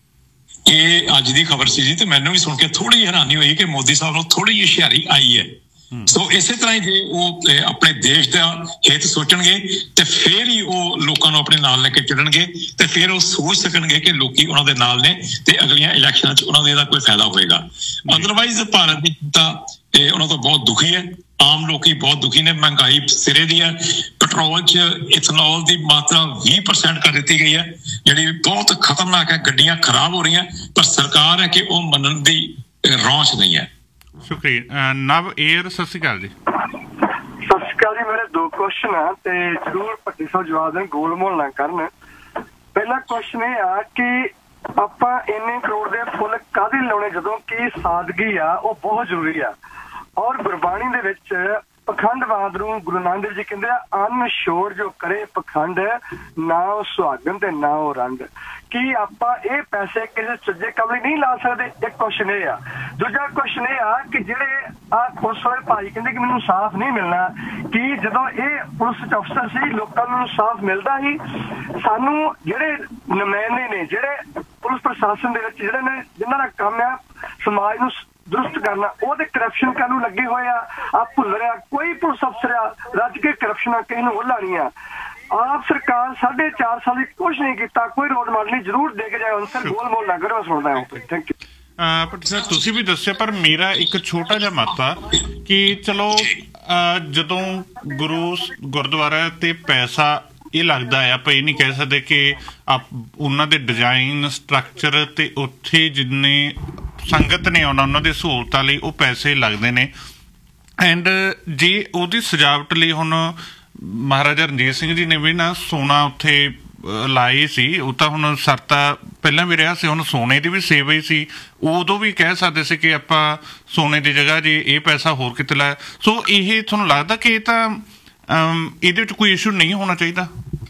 ਇਹ ਅੱਜ ਦੀ ਖਬਰ ਸੀ ਜੀ, ਤੇ ਮੈਨੂੰ ਵੀ ਸੁਣ ਕੇ ਥੋੜੀ ਹੈਰਾਨੀ ਹੋਈ ਕਿ ਮੋਦੀ ਸਾਹਿਬ ਨੂੰ ਥੋੜੀ ਜਿਹੀ ਹੁਸ਼ਿਆਰੀ ਆਈ ਹੈ। ਸੋ ਇਸੇ ਤਰ੍ਹਾਂ ਹੀ ਜੇ ਉਹ ਆਪਣੇ ਦੇਸ਼ ਦਾ ਹਿੱਤ ਸੋਚਣਗੇ ਤੇ ਫਿਰ ਹੀ ਉਹ ਲੋਕਾਂ ਨੂੰ ਆਪਣੇ ਨਾਲ ਲੈ ਕੇ ਚੱਲਣਗੇ ਤੇ ਫਿਰ ਉਹ ਸੋਚ ਸਕਣਗੇ ਕਿ ਲੋਕੀ ਉਹਨਾਂ ਦੇ ਨਾਲ ਨੇ ਤੇ ਅਗਲੀਆਂ ਇਲੈਕਸ਼ਨਾਂ 'ਚ ਉਹਨਾਂ ਦੇ ਇਹਦਾ ਕੋਈ ਫਾਇਦਾ ਹੋਏਗਾ। ਅਦਰਵਾਈਜ਼ ਭਾਰਤ ਦੀ ਜਨਤਾ ਉਹਨਾਂ ਤੋਂ ਬਹੁਤ ਦੁਖੀ ਹੈ, ਆਮ ਲੋਕੀ ਬਹੁਤ ਦੁਖੀ ਨੇ। ਮਹਿੰਗਾਈ ਸਿਰੇ ਦੀ ਹੈ, ਪੈਟਰੋਲ 'ਚ ਇਥਨੋਲ ਦੀ ਮਾਤਰਾ ਵੀਹ ਪਰਸੈਂਟ ਕਰ ਦਿੱਤੀ ਗਈ ਹੈ ਜਿਹੜੀ ਬਹੁਤ ਖਤਰਨਾਕ ਹੈ। ਗੱਡੀਆਂ ਖਰਾਬ ਹੋ ਰਹੀਆਂ, ਪਰ ਸਰਕਾਰ ਹੈ ਕਿ ਉਹ ਮੰਨਣ ਦੀ ਰੌਂਚ ਨਹੀਂ ਹੈ। ਸ਼ੁਕਰੀਆ। ਨਵ ਏਅਰ, ਸਤਿ ਸ਼੍ਰੀ ਅਕਾਲ ਜੀ। ਸਤਿ ਸ਼੍ਰੀ ਅਕਾਲ ਜੀ। ਮੇਰੇ ਦੋ ਕੁਐਸਚਨ ਆ ਤੇ ਜ਼ਰੂਰ ਭੱਟੀ ਸਾਹਿਬ ਜਵਾਬ ਦੇਣ, ਗੋਲ ਮੋਲ ਨਾ ਕਰਨ। ਪਹਿਲਾ ਕੁਐਸਚਨ ਇਹ ਆ ਕਿ ਆਪਾਂ ਇੰਨੇ ਕਰੋੜ ਦੇ ਫੁੱਲ ਕਾਹਦੇ ਲਾਉਣੇ ਜਦੋਂ ਕਿ ਸਾਦਗੀ ਆ ਉਹ ਬਹੁਤ ਜ਼ਰੂਰੀ ਆ। ਔਰ ਗੁਰਬਾਣੀ ਦੇ ਵਿੱਚ ਪਖੰਡਵਾਦ ਨੂੰ ਗੁਰੂ ਨਾਨਕ ਦੇਵ ਜੀ ਕਹਿੰਦੇ ਆ, ਅੰਨ ਛੋੜ ਜੋ ਕਰੇ ਪਖੰਡ, ਨਾ ਉਹ ਸੁਹਾਗਣ ਤੇ ਨਾ ਉਹ ਰੰਗ। ਕੀ ਆਪਾਂ ਇਹ ਪੈਸੇ ਕਿਸੇ ਸੱਜੇ ਕੰਮ ਲਈ ਨਹੀਂ ਲਾ ਸਕਦੇ? ਇੱਕ ਕੁਐਸਚਨ ਇਹ ਆ। ਦੂਜਾ ਕੁਐਸਚਨ ਇਹ ਆ ਕਿ ਜਿਹੜੇ ਆ ਪੁਲਿਸ ਵਾਲੇ ਭਾਈ ਕਹਿੰਦੇ ਕਿ ਮੈਨੂੰ ਸਾਫ਼ ਨਹੀਂ ਮਿਲਣਾ, ਕਿ ਜਦੋਂ ਇਹ ਪੁਲਿਸ ਅਫਸਰ ਸੀ ਲੋਕਾਂ ਨੂੰ ਸਾਫ਼ ਮਿਲਦਾ ਹੀ? ਸਾਨੂੰ ਜਿਹੜੇ ਨੁਮਾਇੰਦੇ ਨੇ, ਜਿਹੜੇ ਪੁਲਿਸ ਪ੍ਰਸ਼ਾਸਨ ਦੇ ਵਿੱਚ ਜਿਹੜੇ ਨੇ, ਜਿਨ੍ਹਾਂ ਦਾ ਕੰਮ ਆ ਸਮਾਜ ਨੂੰ ਦਰੁਸਤ ਕਰਨਾ, ਉਹਦੇ ਕਰਪਸ਼ਨ ਕਰਨ ਨੂੰ ਲੱਗੇ ਹੋਏ ਆ। ਆ ਭੁੱਲ ਰਿਹਾ ਕੋਈ ਪੁਲਿਸ ਅਫਸਰ ਆ ਰੱਜ ਕੇ ਕਰਪਸ਼ਨ ਕਿਸੇ ਨੂੰ ਉਹਲਾ ਨਹੀਂ ਆ। ਆਪ ਸਰਕਾਰ ਸਾਢੇ ਚਾਰ ਸਾਲ ਵਿੱਚ ਕੁਛ ਨਹੀਂ ਕੀਤਾ, ਕੋਈ ਰੋਡ ਮਾਡਲ ਨਹੀਂ, ਜ਼ਰੂਰ ਦੇ ਕੇ ਜਾਏ ਅਨਸਰ। ਗੋਲ ਮੋਲ ਨਾ ਕਰੋ, ਮੈਂ ਸੁਣਦਾ ਹਾਂ। Thank you. ਭੱਟੀ ਸਾਹਿਬ ਤੁਸੀਂ ਵੀ ਦੱਸਿਆ, ਪਰ ਮੇਰਾ ਇੱਕ ਛੋਟਾ ਜਿਹਾ ਮਤ ਆ ਕਿ ਚਲੋ ਜਦੋਂ ਗੁਰੂ ਗੁਰਦੁਆਰਾ ਤੇ ਪੈਸਾ ਇਹ ਲੱਗਦਾ ਹੈ, ਆਪਾਂ ਇਹ ਨਹੀਂ ਕਹਿ ਸਕਦੇ ਕਿ ਉਹਨਾਂ ਦੇ ਡਿਜ਼ਾਈਨ ਸਟਰਕਚਰ ਤੇ ਉੱਥੇ ਜਿੰਨੇ ਸੰਗਤ ਨੇ ਆਉਣਾ ਉਹਨਾਂ ਦੀ ਸਹੂਲਤਾਂ ਲਈ ਉਹ ਪੈਸੇ ਲੱਗਦੇ ਨੇ। ਐਂਡ ਜੇ ਉਹਦੀ ਸਜਾਵਟ ਲਈ ਹੁਣ ਮਹਾਰਾਜਾ ਰਣਜੀਤ ਸਿੰਘ ਜੀ ਨੇ ਵੀ ਨਾ ਸੋਨਾ ਉੱਥੇ ਲਾਈ ਸੀ, ਉਹ ਤਾਂ ਹੁਣ ਸਰਤਾ ਪਹਿਲਾਂ ਵੀ ਰਿਹਾ ਸੀ, ਹੁਣ ਸੋਨੇ ਦੀ ਵੀ ਸੇਵਾ ਹੀ ਸੀ। ਉਦੋਂ ਵੀ ਕਹਿ ਸਕਦੇ ਸੀ ਕਿ ਆਪਾਂ ਸੋਨੇ ਦੀ ਜਗ੍ਹਾ ਜੇ ਇਹ ਪੈਸਾ ਹੋਰ ਕਿਤੇ ਲਾਇਆ। ਸੋ ਇਹ ਤੁਹਾਨੂੰ ਲੱਗਦਾ ਕਿ ਇਹ ਤਾਂ ਇਹਦੇ ਵਿੱਚ ਕੋਈ ਇਸ਼ੂ ਨਹੀਂ ਹੋਣਾ ਚਾਹੀਦਾ?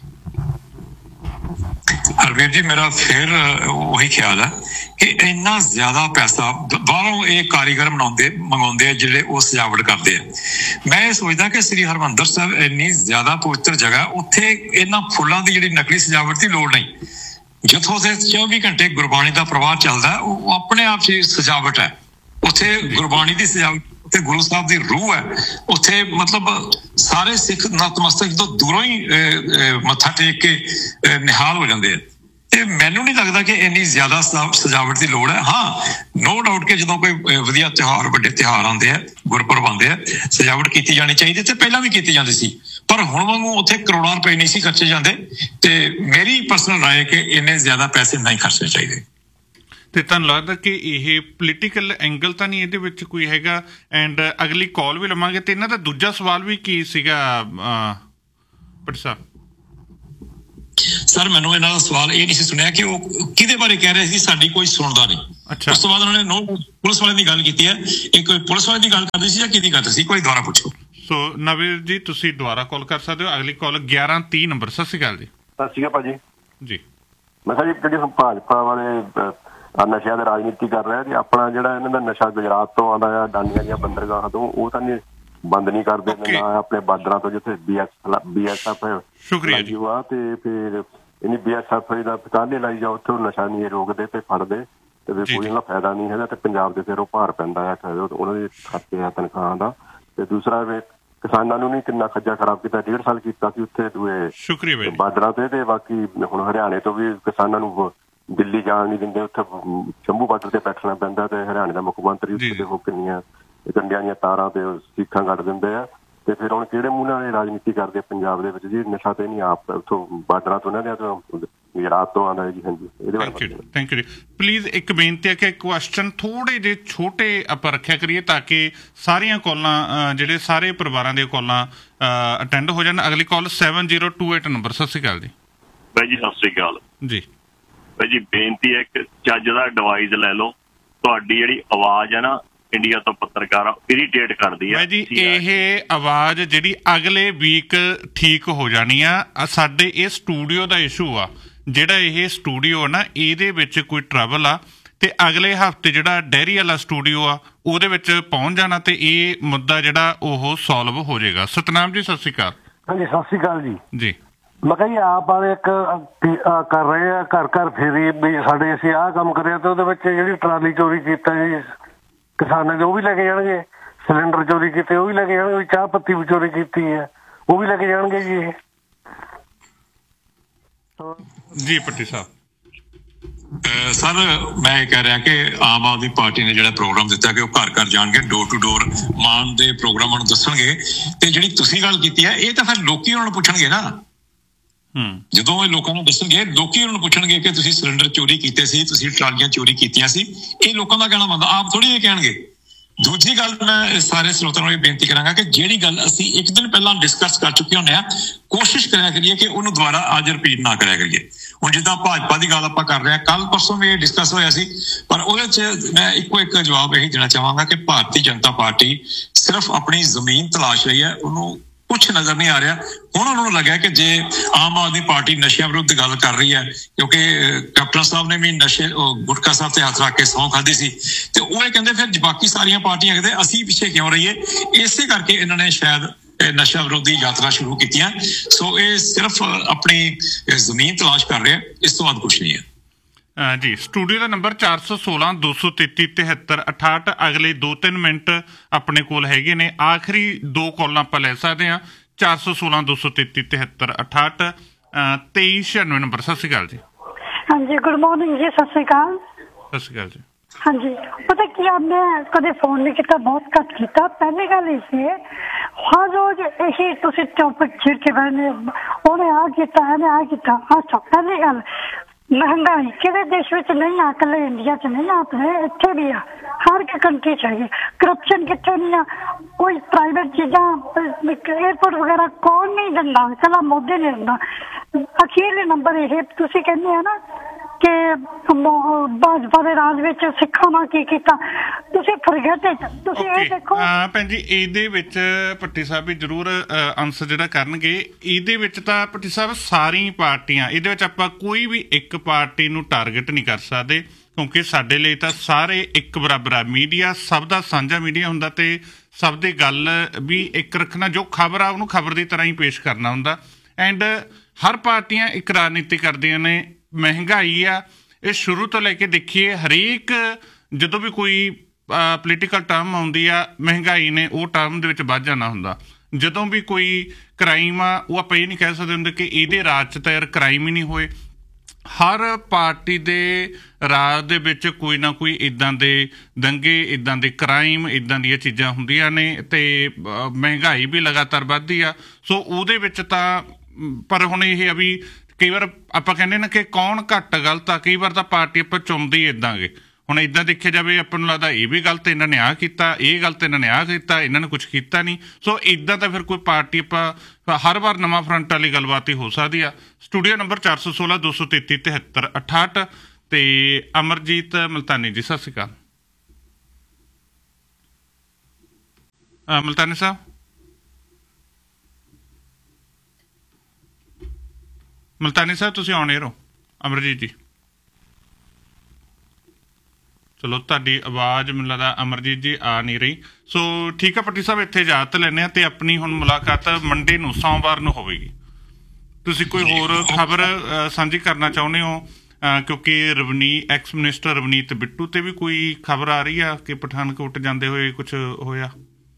ਹਰਵੀਰ ਜੀ, ਮੇਰਾ ਫਿਰ ਉਹੀ ਖਿਆਲ ਹੈ ਕਿ ਇੰਨਾ ਜ਼ਿਆਦਾ ਪੈਸਾ ਬਾਹਰੋਂ ਇਹ ਕਾਰੀਗਰ ਬਣਾਉਂਦੇ ਮੰਗਾਉਂਦੇ ਆ ਜਿਹੜੇ ਉਹ ਸਜਾਵਟ ਕਰਦੇ ਆ। ਮੈਂ ਇਹ ਸੋਚਦਾ ਕਿ ਸ੍ਰੀ ਹਰਿਮੰਦਰ ਸਾਹਿਬ ਇੰਨੀ ਜ਼ਿਆਦਾ ਪਵਿੱਤਰ ਜਗ੍ਹਾ, ਉੱਥੇ ਇਹਨਾਂ ਫੁੱਲਾਂ ਦੀ ਜਿਹੜੀ ਨਕਲੀ ਸਜਾਵਟ ਦੀ ਲੋੜ ਨਹੀਂ। ਜਿੱਥੋਂ ਉੱਥੇ ਚੌਵੀ ਘੰਟੇ ਗੁਰਬਾਣੀ ਦਾ ਪ੍ਰਵਾਹ ਚੱਲਦਾ, ਉਹ ਆਪਣੇ ਆਪ 'ਚ ਸਜਾਵਟ ਹੈ। ਉੱਥੇ ਗੁਰਬਾਣੀ ਦੀ ਸਜਾਵਟ ਤੇ ਗੁਰੂ ਸਾਹਿਬ ਦੀ ਰੂਹ ਹੈ। ਉੱਥੇ ਮਤਲਬ ਸਾਰੇ ਸਿੱਖ ਨਤਮਸਤਕ ਜਦੋਂ ਦੂਰੋਂ ਹੀ ਮੱਥਾ ਟੇਕ ਕੇ ਨਿਹਾਲ ਹੋ ਜਾਂਦੇ ਆ। ਤੇ ਮੈਨੂੰ ਨਹੀਂ ਲੱਗਦਾ ਕਿ ਇੰਨੀ ਜ਼ਿਆਦਾ ਸਜਾਵਟ ਦੀ ਲੋੜ ਹੈ। ਹਾਂ, ਨੋ ਡਾਊਟ ਕਿ ਜਦੋਂ ਕੋਈ ਵਧੀਆ ਤਿਉਹਾਰ, ਵੱਡੇ ਤਿਉਹਾਰ ਆਉਂਦੇ ਆ, ਗੁਰਪੁਰਬ ਆਉਂਦੇ ਆ, ਸਜਾਵਟ ਕੀਤੀ ਜਾਣੀ ਚਾਹੀਦੀ ਤੇ ਪਹਿਲਾਂ ਵੀ ਕੀਤੀ ਜਾਂਦੀ ਸੀ, ਪਰ ਹੁਣ ਵਾਂਗੂ ਉੱਥੇ ਕਰੋੜਾਂ ਰੁਪਏ ਨਹੀਂ ਸੀ ਖਰਚੇ ਜਾਂਦੇ। ਤੇ ਮੇਰੀ ਪਰਸਨਲ ਰਾਏ ਕਿ ਇੰਨੇ ਜ਼ਿਆਦਾ ਪੈਸੇ ਨਹੀਂ ਖਰਚਣੇ ਚਾਹੀਦੇ। ਤੇ ਤੁਹਾਨੂੰ ਲੱਗਦਾ ਕਿ ਇਹ ਪੋਲੀਟੀਕਲ ਐਂਗਲ ਤਾਂ ਨਹੀਂ ਇਹਦੇ ਵਿੱਚ ਕੋਈ ਹੈਗਾ? ਐਂਡ ਅਗਲੀ ਕਾਲ ਵੀ ਲਵਾਂਗੇ। ਤੇ ਇਹਨਾਂ ਦਾ ਦੂਜਾ ਸਵਾਲ ਵੀ ਕੀ ਸੀਗਾ ਭੱਟੀ ਸਾਹਿਬ? ਸਰ, ਮੈਨੂੰ ਇਹਨਾਂ ਦਾ ਸਵਾਲ ਇਹ ਨਹੀਂ ਸੀ ਸੁਣਿਆ ਕਿ ਉਹ ਕਿਹਦੇ ਬਾਰੇ ਕਹਿ ਰਹੇ ਸੀ, ਸਾਡੀ ਕੋਈ ਸੁਣਦਾ ਨਹੀਂ। ਉਸ ਤੋਂ ਬਾਅਦ ਉਹਨਾਂ ਨੇ ਨੋ ਪੁਲਿਸ ਵਾਲੇ ਦੀ ਗੱਲ ਕੀਤੀ ਹੈ। ਇੱਕ ਪੁਲਿਸ ਵਾਲੇ ਦੀ ਗੱਲ ਕਰਦੀ ਸੀ ਜਾਂ ਕਿਹਦੀ ਗੱਲ ਸੀ? ਕੋਈ ਦੁਬਾਰਾ ਪੁੱਛੋ। ਸੋ ਨਵੀਰ ਜੀ, ਤੁਸੀਂ ਦੁਬਾਰਾ ਕਾਲ ਕਰ ਸਕਦੇ ਹੋ। ਅਗਲੀ ਕਾਲ ਗਿਆਰਾਂ ਤੀਹ ਨੰਬਰ। ਸਤਿ ਸ਼੍ਰੀ ਅਕਾਲ ਜੀ। ਸਤਿ ਸ਼੍ਰੀ ਅਕਾਲ ਭਾਜੀ। ਜੀ, ਮੈਂ ਕਿਹਾ ਜੀ ਜਿਹੜੀ ਭਾਜਪਾ ਵਾਲੇ ਨਸ਼ਿਆਂ ਦੀ ਰਾਜਨੀਤੀ ਕਰ ਰਿਹਾ ਜੀ, ਆਪਣਾ ਜਿਹੜਾ ਇਹਨਾਂ ਦਾ ਨਸ਼ਾ ਗੁਜਰਾਤ ਤੋਂ ਆਉਂਦਾ ਆ, ਡਾਂਡੀਆਂ ਦੀਆਂ ਬੰਦਰਗਾਹਾਂ ਤੋਂ, ਉਹ ਤਾਂ ਨਹੀਂ ਬੰਦ ਨਹੀਂ ਕਰਦੇ ਨਾ ਆਪਣੇ ਬਾਰਡਰਾਂ ਤੋਂ, ਜਿੱਥੇ B S B S F ਸ਼ੁਕਰੀਆ ਜੀ ਆ। ਤੇ ਫਿਰ ਇਹਨੀ ਬੀ ਐਸ ਐਫ ਦਾ ਟਿਕਾਣੇ ਲਾਈ ਜਾਓ, ਉੱਥੇ ਨਸ਼ਾ ਨਹੀਂ ਰੋਕਦੇ ਤੇ ਫੜਦੇ ਤੇ ਫਿਰ ਕੋਈ ਇਹਨਾਂ ਫਾਇਦਾ ਨਹੀਂ ਹੈਗਾ। ਤੇ ਪੰਜਾਬ ਦੇ ਫਿਰ ਉਹ ਭਾਰ ਪੈਂਦਾ ਆ ਉਹਨਾਂ ਦੇ ਖਾਤੇ ਆ ਤਨਖਾਹਾਂ ਦਾ। ਤੇ ਦੂਸਰਾ ਵੇ ਕਿਸਾਨਾਂ ਨੂੰ ਨਹੀਂ ਕਿੰਨਾ ਖੱਜਾ ਖਰਾਬ ਕੀਤਾ, ਡੇਢ ਸਾਲ ਕੀਤਾ ਸੀ ਉੱਥੇ ਦੂਏ ਬਾਰਡਰਾਂ ਤੇ। ਤੇ ਬਾਕੀ ਹੁਣ ਹਰਿਆਣੇ ਤੋਂ ਵੀ ਕਿਸਾਨਾਂ ਨੂੰ ਦਿੱਲੀ ਜਾਣ ਨਹੀਂ ਦਿੰਦੇ, ਉੱਥੇ ਸ਼ੰਭੂ ਬਾਰਡਰ ਤੇ ਬੈਠਣਾ ਪੈਂਦਾ। ਤੇ ਹਰਿਆਣੇ ਦਾ ਮੁੱਖ ਮੰਤਰੀ ਉੱਥੇ ਦੇਖੋ ਕਿੰਨੀਆਂ ਡੰਡਿਆਂ ਦੀਆਂ ਤਾਰਾਂ ਤੇ ਸੀਖਾਂ ਕੱਢ ਦਿੰਦੇ ਆ। ਤੇ ਫਿਰ ਹੁਣ ਕਿਹੜੇ ਮੂੰਹ ਨਾਲ ਇਹ ਰਾਜਨੀਤੀ ਕਰਦੇ ਪੰਜਾਬ ਦੇ ਵਿੱਚ ਜੀ? ਨਸ਼ਾ ਤੇ ਨਹੀਂ ਆਪ ਉੱਥੋਂ ਬਾਰਡਰਾਂ ਤੋਂ ਇਹਨਾਂ ਦੇ ਗੁਜਰਾਤ ਤੋਂ ਆਉਂਦਾ ਜੀ। ਹਾਂਜੀ, ਇਹਦੇ ਬਾਰੇ ਥੈਂਕ ਯੂ ਥੈਂਕ ਯੂ ਜੀ। ਪਲੀਜ਼ ਇੱਕ ਬੇਨਤੀ ਹੈ ਕਿ ਕੁਐਸਚਨ ਥੋੜੇ ਜਿਹੇ ਛੋਟੇ ਆਪਾਂ ਰੱਖਿਆ ਕਰੀਏ ਤਾਂ ਕਿ ਸਾਰੀਆਂ ਕਾਲਾਂ ਜਿਹੜੇ ਸਾਰੇ ਪਰਿਵਾਰਾਂ ਦੀਆਂ ਕਾਲਾਂ ਅਟੈਂਡ ਹੋ ਜਾਣ। ਅਗਲੀ ਕਾਲ seven zero two eight number. ਸਤਿ ਸ਼੍ਰੀ ਅਕਾਲ ਜੀ। ਬਾਈ ਜੀ ਸਤਿ ਸ਼੍ਰੀ ਅਕਾਲ ਜੀ। ਬਾਈ ਜੀ ਬੇਨਤੀ ਹੈ ਇੱਕ ਚੱਜ ਦਾ ਡਿਵਾਈਸ ਲੈ ਲਓ। ਤੁਹਾਡੀ ਜਿਹੜੀ ਆਵਾਜ਼ ਹੈ ਨਾ ਇੰਡੀਆ ਤੋਂ ਪੱਤਰਕਾਰ ਇਰੀਟੇਟ ਕਰਦੀ ਹੈ ਜੀ। ਇਹ ਆਵਾਜ਼ ਜਿਹੜੀ ਅਗਲੇ ਵੀਕ ਠੀਕ ਹੋ ਜਾਣੀ ਆ। ਸਾਡੇ ਇਹ ਸਟੂਡੀਓ ਦਾ ਇਸ਼ੂ ਆ, ਜਿਹੜਾ ਇਹ ਸਟੂਡੀਓ ਨਾ ਇਹਦੇ ਵਿੱਚ ਕੋਈ ਟਰਬਲ ਆ ਤੇ ਅਗਲੇ ਹਫਤੇ ਜਿਹੜਾ ਡੈਰੀ ਵਾਲਾ ਸਟੂਡੀਓ ਆ ਉਹਦੇ ਵਿੱਚ ਪਹੁੰਚ ਜਾਣਾ ਤੇ ਇਹ ਮੁੱਦਾ ਜਿਹੜਾ ਉਹ ਸੋਲਵ ਹੋ ਜਾਏਗਾ। ਸਤਨਾਮ ਜੀ ਸਤਿ ਸ਼੍ਰੀ ਅਕਾਲ। ਹਾਂਜੀ ਸਤਿ ਸ਼੍ਰੀ ਅਕਾਲ ਜੀ। ਜੀ ਮੈਂ ਕਿਹਾ ਜੀ ਆਪ ਵਾਲੇ ਇੱਕ ਕਰ ਰਹੇ ਆ ਘਰ ਘਰ ਫੇਰੀ ਵੀ ਸਾਡੇ ਅਸੀਂ ਆਹ ਕੰਮ ਕਰਿਆ ਤੇ ਉਹਦੇ ਵਿੱਚ ਜਿਹੜੀ ਟਰਾਲੀ ਚੋਰੀ ਕੀਤਾ ਜੀ ਕਿਸਾਨਾਂ ਦੇ ਉਹ ਵੀ ਲੈ ਕੇ ਜਾਣਗੇ, ਸਿਲੰਡਰ ਚੋਰੀ ਕੀਤੇ ਉਹ ਵੀ ਲੈ ਕੇ ਜਾਣਗੇ, ਚਾਹ ਪੱਤੀ ਵੀ ਚੋਰੀ ਕੀਤੀ ਹੈ ਉਹ ਵੀ ਲੈ ਕੇ ਜਾਣਗੇ ਜੀ। ਇਹ ਜੀ ਪੱਟੀ ਸਾਹਿਬ। ਸਰ ਮੈਂ ਇਹ ਕਹਿ ਰਿਹਾ ਕਿ ਆਮ ਆਦਮੀ ਪਾਰਟੀ ਨੇ ਜਿਹੜਾ ਪ੍ਰੋਗਰਾਮ ਦਿੱਤਾ ਕਿ ਉਹ ਘਰ ਘਰ ਜਾਣਗੇ, ਡੋਰ ਟੂ ਡੋਰ ਮਾਨ ਦੇ ਪ੍ਰੋਗਰਾਮਾਂ ਨੂੰ ਦੱਸਣਗੇ ਤੇ ਜਿਹੜੀ ਤੁਸੀਂ ਗੱਲ ਕੀਤੀ ਹੈ ਇਹ ਤਾਂ ਫਿਰ ਲੋਕੀ ਉਹਨਾਂ ਨੂੰ ਪੁੱਛਣਗੇ ਨਾ। ਹੂੰ ਜਦੋਂ ਇਹ ਲੋਕਾਂ ਨੂੰ ਦੱਸਣਗੇ ਲੋਕੀ ਉਹਨਾਂ ਨੂੰ ਪੁੱਛਣਗੇ ਕਿ ਤੁਸੀਂ ਸਿਲੰਡਰ ਚੋਰੀ ਕੀਤੇ ਸੀ, ਤੁਸੀਂ ਟਰਾਲੀਆਂ ਚੋਰੀ ਕੀਤੀਆਂ ਸੀ। ਇਹ ਲੋਕਾਂ ਦਾ ਕਹਿਣਾ ਮੰਨਦਾ, ਆਪ ਥੋੜੀ ਇਹ ਕਹਿਣਗੇ। ਦੂਜੀ ਗੱਲ ਮੈਂ ਸਾਰੇ ਸਰੋਤਿਆਂ ਨੂੰ ਇਹ ਬੇਨਤੀ ਕਰਾਂਗਾ ਕਿ ਜਿਹੜੀ ਗੱਲ ਅਸੀਂ ਇੱਕ ਦਿਨ ਪਹਿਲਾਂ ਡਿਸਕਸ ਕਰ ਚੁੱਕੇ ਹੁੰਦੇ ਹਾਂ ਕੋਸ਼ਿਸ਼ ਕਰਿਆ ਕਰੀਏ ਕਿ ਉਹਨੂੰ ਦੁਬਾਰਾ ਅੱਜ ਰਿਪੀਟ ਨਾ ਕਰਿਆ ਕਰੀਏ। ਹੁਣ ਜਿੱਦਾਂ ਭਾਜਪਾ ਦੀ ਗੱਲ ਆਪਾਂ ਕਰ ਰਹੇ ਹਾਂ, ਕੱਲ ਪਰਸੋਂ ਵੀ ਇਹ ਡਿਸਕਸ ਹੋਇਆ ਸੀ, ਪਰ ਉਹਦੇ 'ਚ ਮੈਂ ਇੱਕੋ ਇੱਕ ਜਵਾਬ ਇਹੀ ਦੇਣਾ ਚਾਹਾਂਗਾ ਕਿ ਭਾਰਤੀ ਜਨਤਾ ਪਾਰਟੀ ਸਿਰਫ ਆਪਣੀ ਜ਼ਮੀਨ ਤਲਾਸ਼ ਰਹੀ ਹੈ, ਉਹਨੂੰ ਕੁਛ ਨਜ਼ਰ ਨਹੀਂ ਆ ਰਿਹਾ। ਹੁਣ ਉਹਨਾਂ ਨੂੰ ਲੱਗਿਆ ਕਿ ਜੇ ਆਮ ਆਦਮੀ ਪਾਰਟੀ ਨਸ਼ਿਆਂ ਵਿਰੁੱਧ ਗੱਲ ਕਰ ਰਹੀ ਹੈ, ਕਿਉਂਕਿ ਕੈਪਟਨ ਸਾਹਿਬ ਨੇ ਵੀ ਨਸ਼ੇ ਗੁਟਕਾ ਸਾਹਿਬ ਤੇ ਹੱਥ ਰੱਖ ਕੇ ਸਹੁੰ ਖਾਧੀ ਸੀ ਤੇ ਉਹ ਇਹ ਕਹਿੰਦੇ ਫਿਰ ਬਾਕੀ ਸਾਰੀਆਂ ਪਾਰਟੀਆਂ ਕਹਿੰਦੇ ਅਸੀਂ ਪਿੱਛੇ ਕਿਉਂ ਰਹੀਏ। ਇਸੇ ਕਰਕੇ ਇਹਨਾਂ ਨੇ ਸ਼ਾਇਦ ਨਸ਼ਾ ਵਿਰੋਧੀ ਯਾਤਰਾ ਸ਼ੁਰੂ ਕੀਤੀਆਂ। ਸੋ ਇਹ ਸਿਰਫ ਆਪਣੀ ਜ਼ਮੀਨ ਤਲਾਸ਼ ਕਰ ਰਿਹਾ, ਇਸ ਤੋਂ ਬਾਅਦ ਕੁਛ ਨਹੀਂ ਹੈ ਜੀ। ਸਟੂਡੀਓ ਦਾ ਨੰਬਰ ਚਾਰ ਸੌ ਸੋਲਾਂ ਦੋ ਸੌ ਤੇਤੀ ਤਿਹੱਤਰ ਅਠਾਹਠ। ਅਗਲੇ ਦੋ ਤਿੰਨ ਮਿੰਟ ਆਪਣੇ ਕੋਲ ਹੈਗੇ ਨੇ, ਆਖਰੀ ਦੋ ਕਾਲਾਂ ਆਪਾਂ ਲੈ ਸਕਦੇ ਹਾਂ। ਚਾਰ ਸੌ ਸੋਲਾਂ ਦੋ ਸੌ ਤੇਤੀ ਤਿਹੱਤਰ ਅਠਾਹਠ ਤੇਈ ਛਿਆਨਵੇਂ ਨੰਬਰ। ਸਤਿ ਸ਼੍ਰੀ ਅਕਾਲ ਜੀ। ਹਾਂਜੀ ਗੁੱਡ ਮਾਰਨਿੰਗ ਜੀ। ਸਤਿ ਸ਼੍ਰੀ ਅਕਾਲ। ਸਤਿ ਸ਼੍ਰੀ ਅਕਾਲ ਜੀ। ਹਾਂਜੀ ਪਤਾ ਕੀ ਆ, ਮੈਂ ਕਦੇ ਫੋਨ ਨਹੀਂ ਕੀਤਾ, ਬਹੁਤ ਘੱਟ ਕੀਤਾ। ਪਹਿਲੀ ਗੱਲ ਇਹ ਸੀ ਹਰ ਰੋਜ਼ ਇਹੀ ਤੁਸੀਂ ਟੌਪਿਕ ਛਿੜ ਕੇ ਬੈਠੇ, ਉਹਨੇ ਆਹ ਕੀਤਾ ਇਹਨੇ ਆਹ ਕੀਤਾ। ਅੱਛਾ ਪਹਿਲੀ ਗੱਲ ਮਹਿੰਗਾਈ ਕਿਹੜੇ ਦੇਸ਼ ਵਿੱਚ ਨਹੀਂ ਆ, ਇਕੱਲੇ ਇੰਡੀਆ 'ਚ ਨਹੀਂ ਆ, ਇੱਥੇ ਵੀ ਆ, ਹਰ ਇੱਕ ਕੰਟਰੀ 'ਚ ਹੈਗੀ। ਕਰਪਸ਼ਨ ਕਿੱਥੇ ਨਹੀਂ ਆ, ਕੋਈ ਪ੍ਰਾਈਵੇਟ ਚੀਜ਼ਾਂ ਏਅਰਪੋਰਟ ਵਗੈਰਾ ਕੌਣ ਨਹੀਂ ਦਿੰਦਾ, ਇਕੱਲਾ ਮੋਦੀ ਨਹੀਂ ਦਿੰਦਾ। ਅਖੀਰਲੇ ਨੰਬਰ ਇਹ ਤੁਸੀਂ ਕਹਿੰਦੇ ਆ ਨਾ ਕਿ ਭਾਜਪਾ ਦੇ ਰਾਜ ਵਿੱਚ ਸਿੱਖਾਂ ਨਾਲ ਕੀ ਕੀਤਾ, ਤੁਸੀਂ ਫਰਗੇਟ ਤੁਸੀਂ ਇਹ ਦੇਖੋ। ਭੈਣ ਜੀ ਇਹਦੇ ਵਿੱਚ ਭੱਟੀ ਸਾਹਿਬ ਵੀ ਜ਼ਰੂਰ ਆਨਸਰ ਜਿਹੜਾ ਕਰਨਗੇ। ਇਹਦੇ ਵਿੱਚ ਤਾਂ ਭੱਟੀ ਸਾਹਿਬ ਸਾਰੀਆਂ ਪਾਰਟੀਆਂ, ਇਹਦੇ ਵਿੱਚ ਆਪਾਂ ਕੋਈ ਵੀ ਇੱਕ ਪਾਰਟੀ ਨੂੰ ਟਾਰਗੇਟ ਨਹੀਂ ਕਰ ਸਕਦੇ ਕਿਉਂਕਿ ਸਾਡੇ ਲਈ ਤਾਂ ਸਾਰੇ ਇੱਕ ਬਰਾਬਰ ਆ। ਮੀਡੀਆ ਸਭ ਦਾ ਸਾਂਝਾ ਮੀਡੀਆ ਹੁੰਦਾ ਤੇ ਸਭ ਦੀ ਗੱਲ ਵੀ ਇੱਕ ਰੱਖਣਾ, ਜੋ ਖਬਰ ਆ ਉਹਨੂੰ ਖਬਰ ਦੀ ਤਰ੍ਹਾਂ ਹੀ ਪੇਸ਼ ਕਰਨਾ ਹੁੰਦਾ। ਐਂਡ ਹਰ ਪਾਰਟੀਆਂ ਇੱਕ ਰਾਜਨੀਤੀ ਕਰਦੀਆਂ ਨੇ। ਮਹਿੰਗਾਈ ਆ ਇਹ ਸ਼ੁਰੂ ਤੋਂ ਲੈ ਕੇ ਦੇਖੀਏ, ਹਰੇਕ ਜਦੋਂ ਵੀ ਕੋਈ ਪੋਲੀਟੀਕਲ ਟਰਮ ਆਉਂਦੀ ਆ ਮਹਿੰਗਾਈ ਨੇ ਉਹ ਟਰਮ ਦੇ ਵਿੱਚ ਵੱਧ ਜਾਣਾ ਹੁੰਦਾ। ਜਦੋਂ ਵੀ ਕੋਈ ਕ੍ਰਾਈਮ ਆ ਉਹ ਆਪਾਂ ਇਹ ਨਹੀਂ ਕਹਿ ਸਕਦੇ ਹੁੰਦੇ ਕਿ ਇਹਦੇ ਰਾਜ 'ਚ ਤਾਂ ਯਾਰ ਕ੍ਰਾਈਮ ਹੀ ਨਹੀਂ ਹੋਏ। ਹਰ ਪਾਰਟੀ ਦੇ ਰਾਜ ਦੇ ਵਿੱਚ ਕੋਈ ਨਾ ਕੋਈ ਇੱਦਾਂ ਦੇ ਦੰਗੇ, ਇੱਦਾਂ ਦੇ ਕ੍ਰਾਈਮ, ਇੱਦਾਂ ਦੀਆਂ ਚੀਜ਼ਾਂ ਹੁੰਦੀਆਂ ਨੇ ਤੇ ਮਹਿੰਗਾਈ ਵੀ ਲਗਾਤਾਰ ਵੱਧਦੀ ਆ। ਸੋ ਉਹਦੇ ਵਿੱਚ ਤਾਂ ਪਰ ਹੁਣ ਇਹ ਆ ਵੀ ਕਈ ਵਾਰ ਆਪਾਂ ਕਹਿੰਦੇ ਨਾ ਕਿ ਕੌਣ ਘੱਟ ਗਲਤ ਆ, ਕਈ ਵਾਰ ਤਾਂ ਪਾਰਟੀ ਆਪਾਂ ਚੁਣਦੇ ਹੀ ਇੱਦਾਂ ਗੇ। ਹੁਣ ਇੱਦਾਂ ਦੇਖਿਆ ਜਾਵੇ ਆਪਾਂ ਨੂੰ ਲੱਗਦਾ ਇਹ ਵੀ ਗਲਤ, ਇਹਨਾਂ ਨੇ ਆਹ ਕੀਤਾ, ਇਹ ਗਲਤ ਇਹਨਾਂ ਨੇ ਆਹ ਕੀਤਾ, ਇਹਨਾਂ ਨੇ ਕੁਛ ਕੀਤਾ ਨਹੀਂ। ਸੋ ਇੱਦਾਂ ਤਾਂ ਫਿਰ ਕੋਈ ਪਾਰਟੀ ਆਪਾਂ ਹਰ ਵਾਰ ਨਵਾਂ ਫਰੰਟ ਵਾਲੀ ਗੱਲਬਾਤ ਹੀ ਹੋ ਸਕਦੀ ਆ। ਸਟੂਡੀਓ ਨੰਬਰ ਚਾਰ ਸੌ ਸੋਲਾਂ ਦੋ ਸੌ ਤੇਤੀ ਤਿਹੱਤਰ ਅਠਾਹਠ ਤੇ ਅਮਰਜੀਤ ਮਲਤਾਨੀ ਜੀ। ਸਤਿ ਸ਼੍ਰੀ ਅਕਾਲ ਮਲਤਾਨੀ ਸਾਹਿਬ। ਮਲਤਾਨੀ ਸਾਹਿਬ ਤੁਸੀਂ ਆਉਣੇ ਰਹੋ। ਅਮਰਜੀਤ ਜੀ ਚਲੋ ਤੁਹਾਡੀ ਆਵਾਜ਼ ਮੈਨੂੰ ਲੱਗਦਾ ਅਮਰਜੀਤ ਜੀ ਆ ਨਹੀਂ ਰਹੀ। ਸੋ ਠੀਕ ਆ ਭੱਟੀ ਸਾਹਿਬ, ਇੱਥੇ ਇਜਾਜ਼ਤ ਲੈਂਦੇ ਹਾਂ ਤੇ ਆਪਣੀ ਹੁਣ ਮੁਲਾਕਾਤ ਮੰਡੇ ਨੂੰ ਸੋਮਵਾਰ ਨੂੰ ਹੋਵੇਗੀ। ਤੁਸੀਂ ਕੋਈ ਹੋਰ ਖਬਰ ਸਾਂਝੀ ਕਰਨਾ ਚਾਹੁੰਦੇ ਹੋ ਕਿਉਂਕਿ ਰਵਨੀ ਐਕਸ ਮਿਨਿਸਟਰ ਰਵਨੀਤ ਬਿੱਟੂ ਤੇ ਵੀ ਕੋਈ ਖਬਰ ਆ ਰਹੀ ਆ ਕਿ ਪਠਾਨਕੋਟ ਜਾਂਦੇ ਹੋਏ ਕੁਛ ਹੋਇਆ?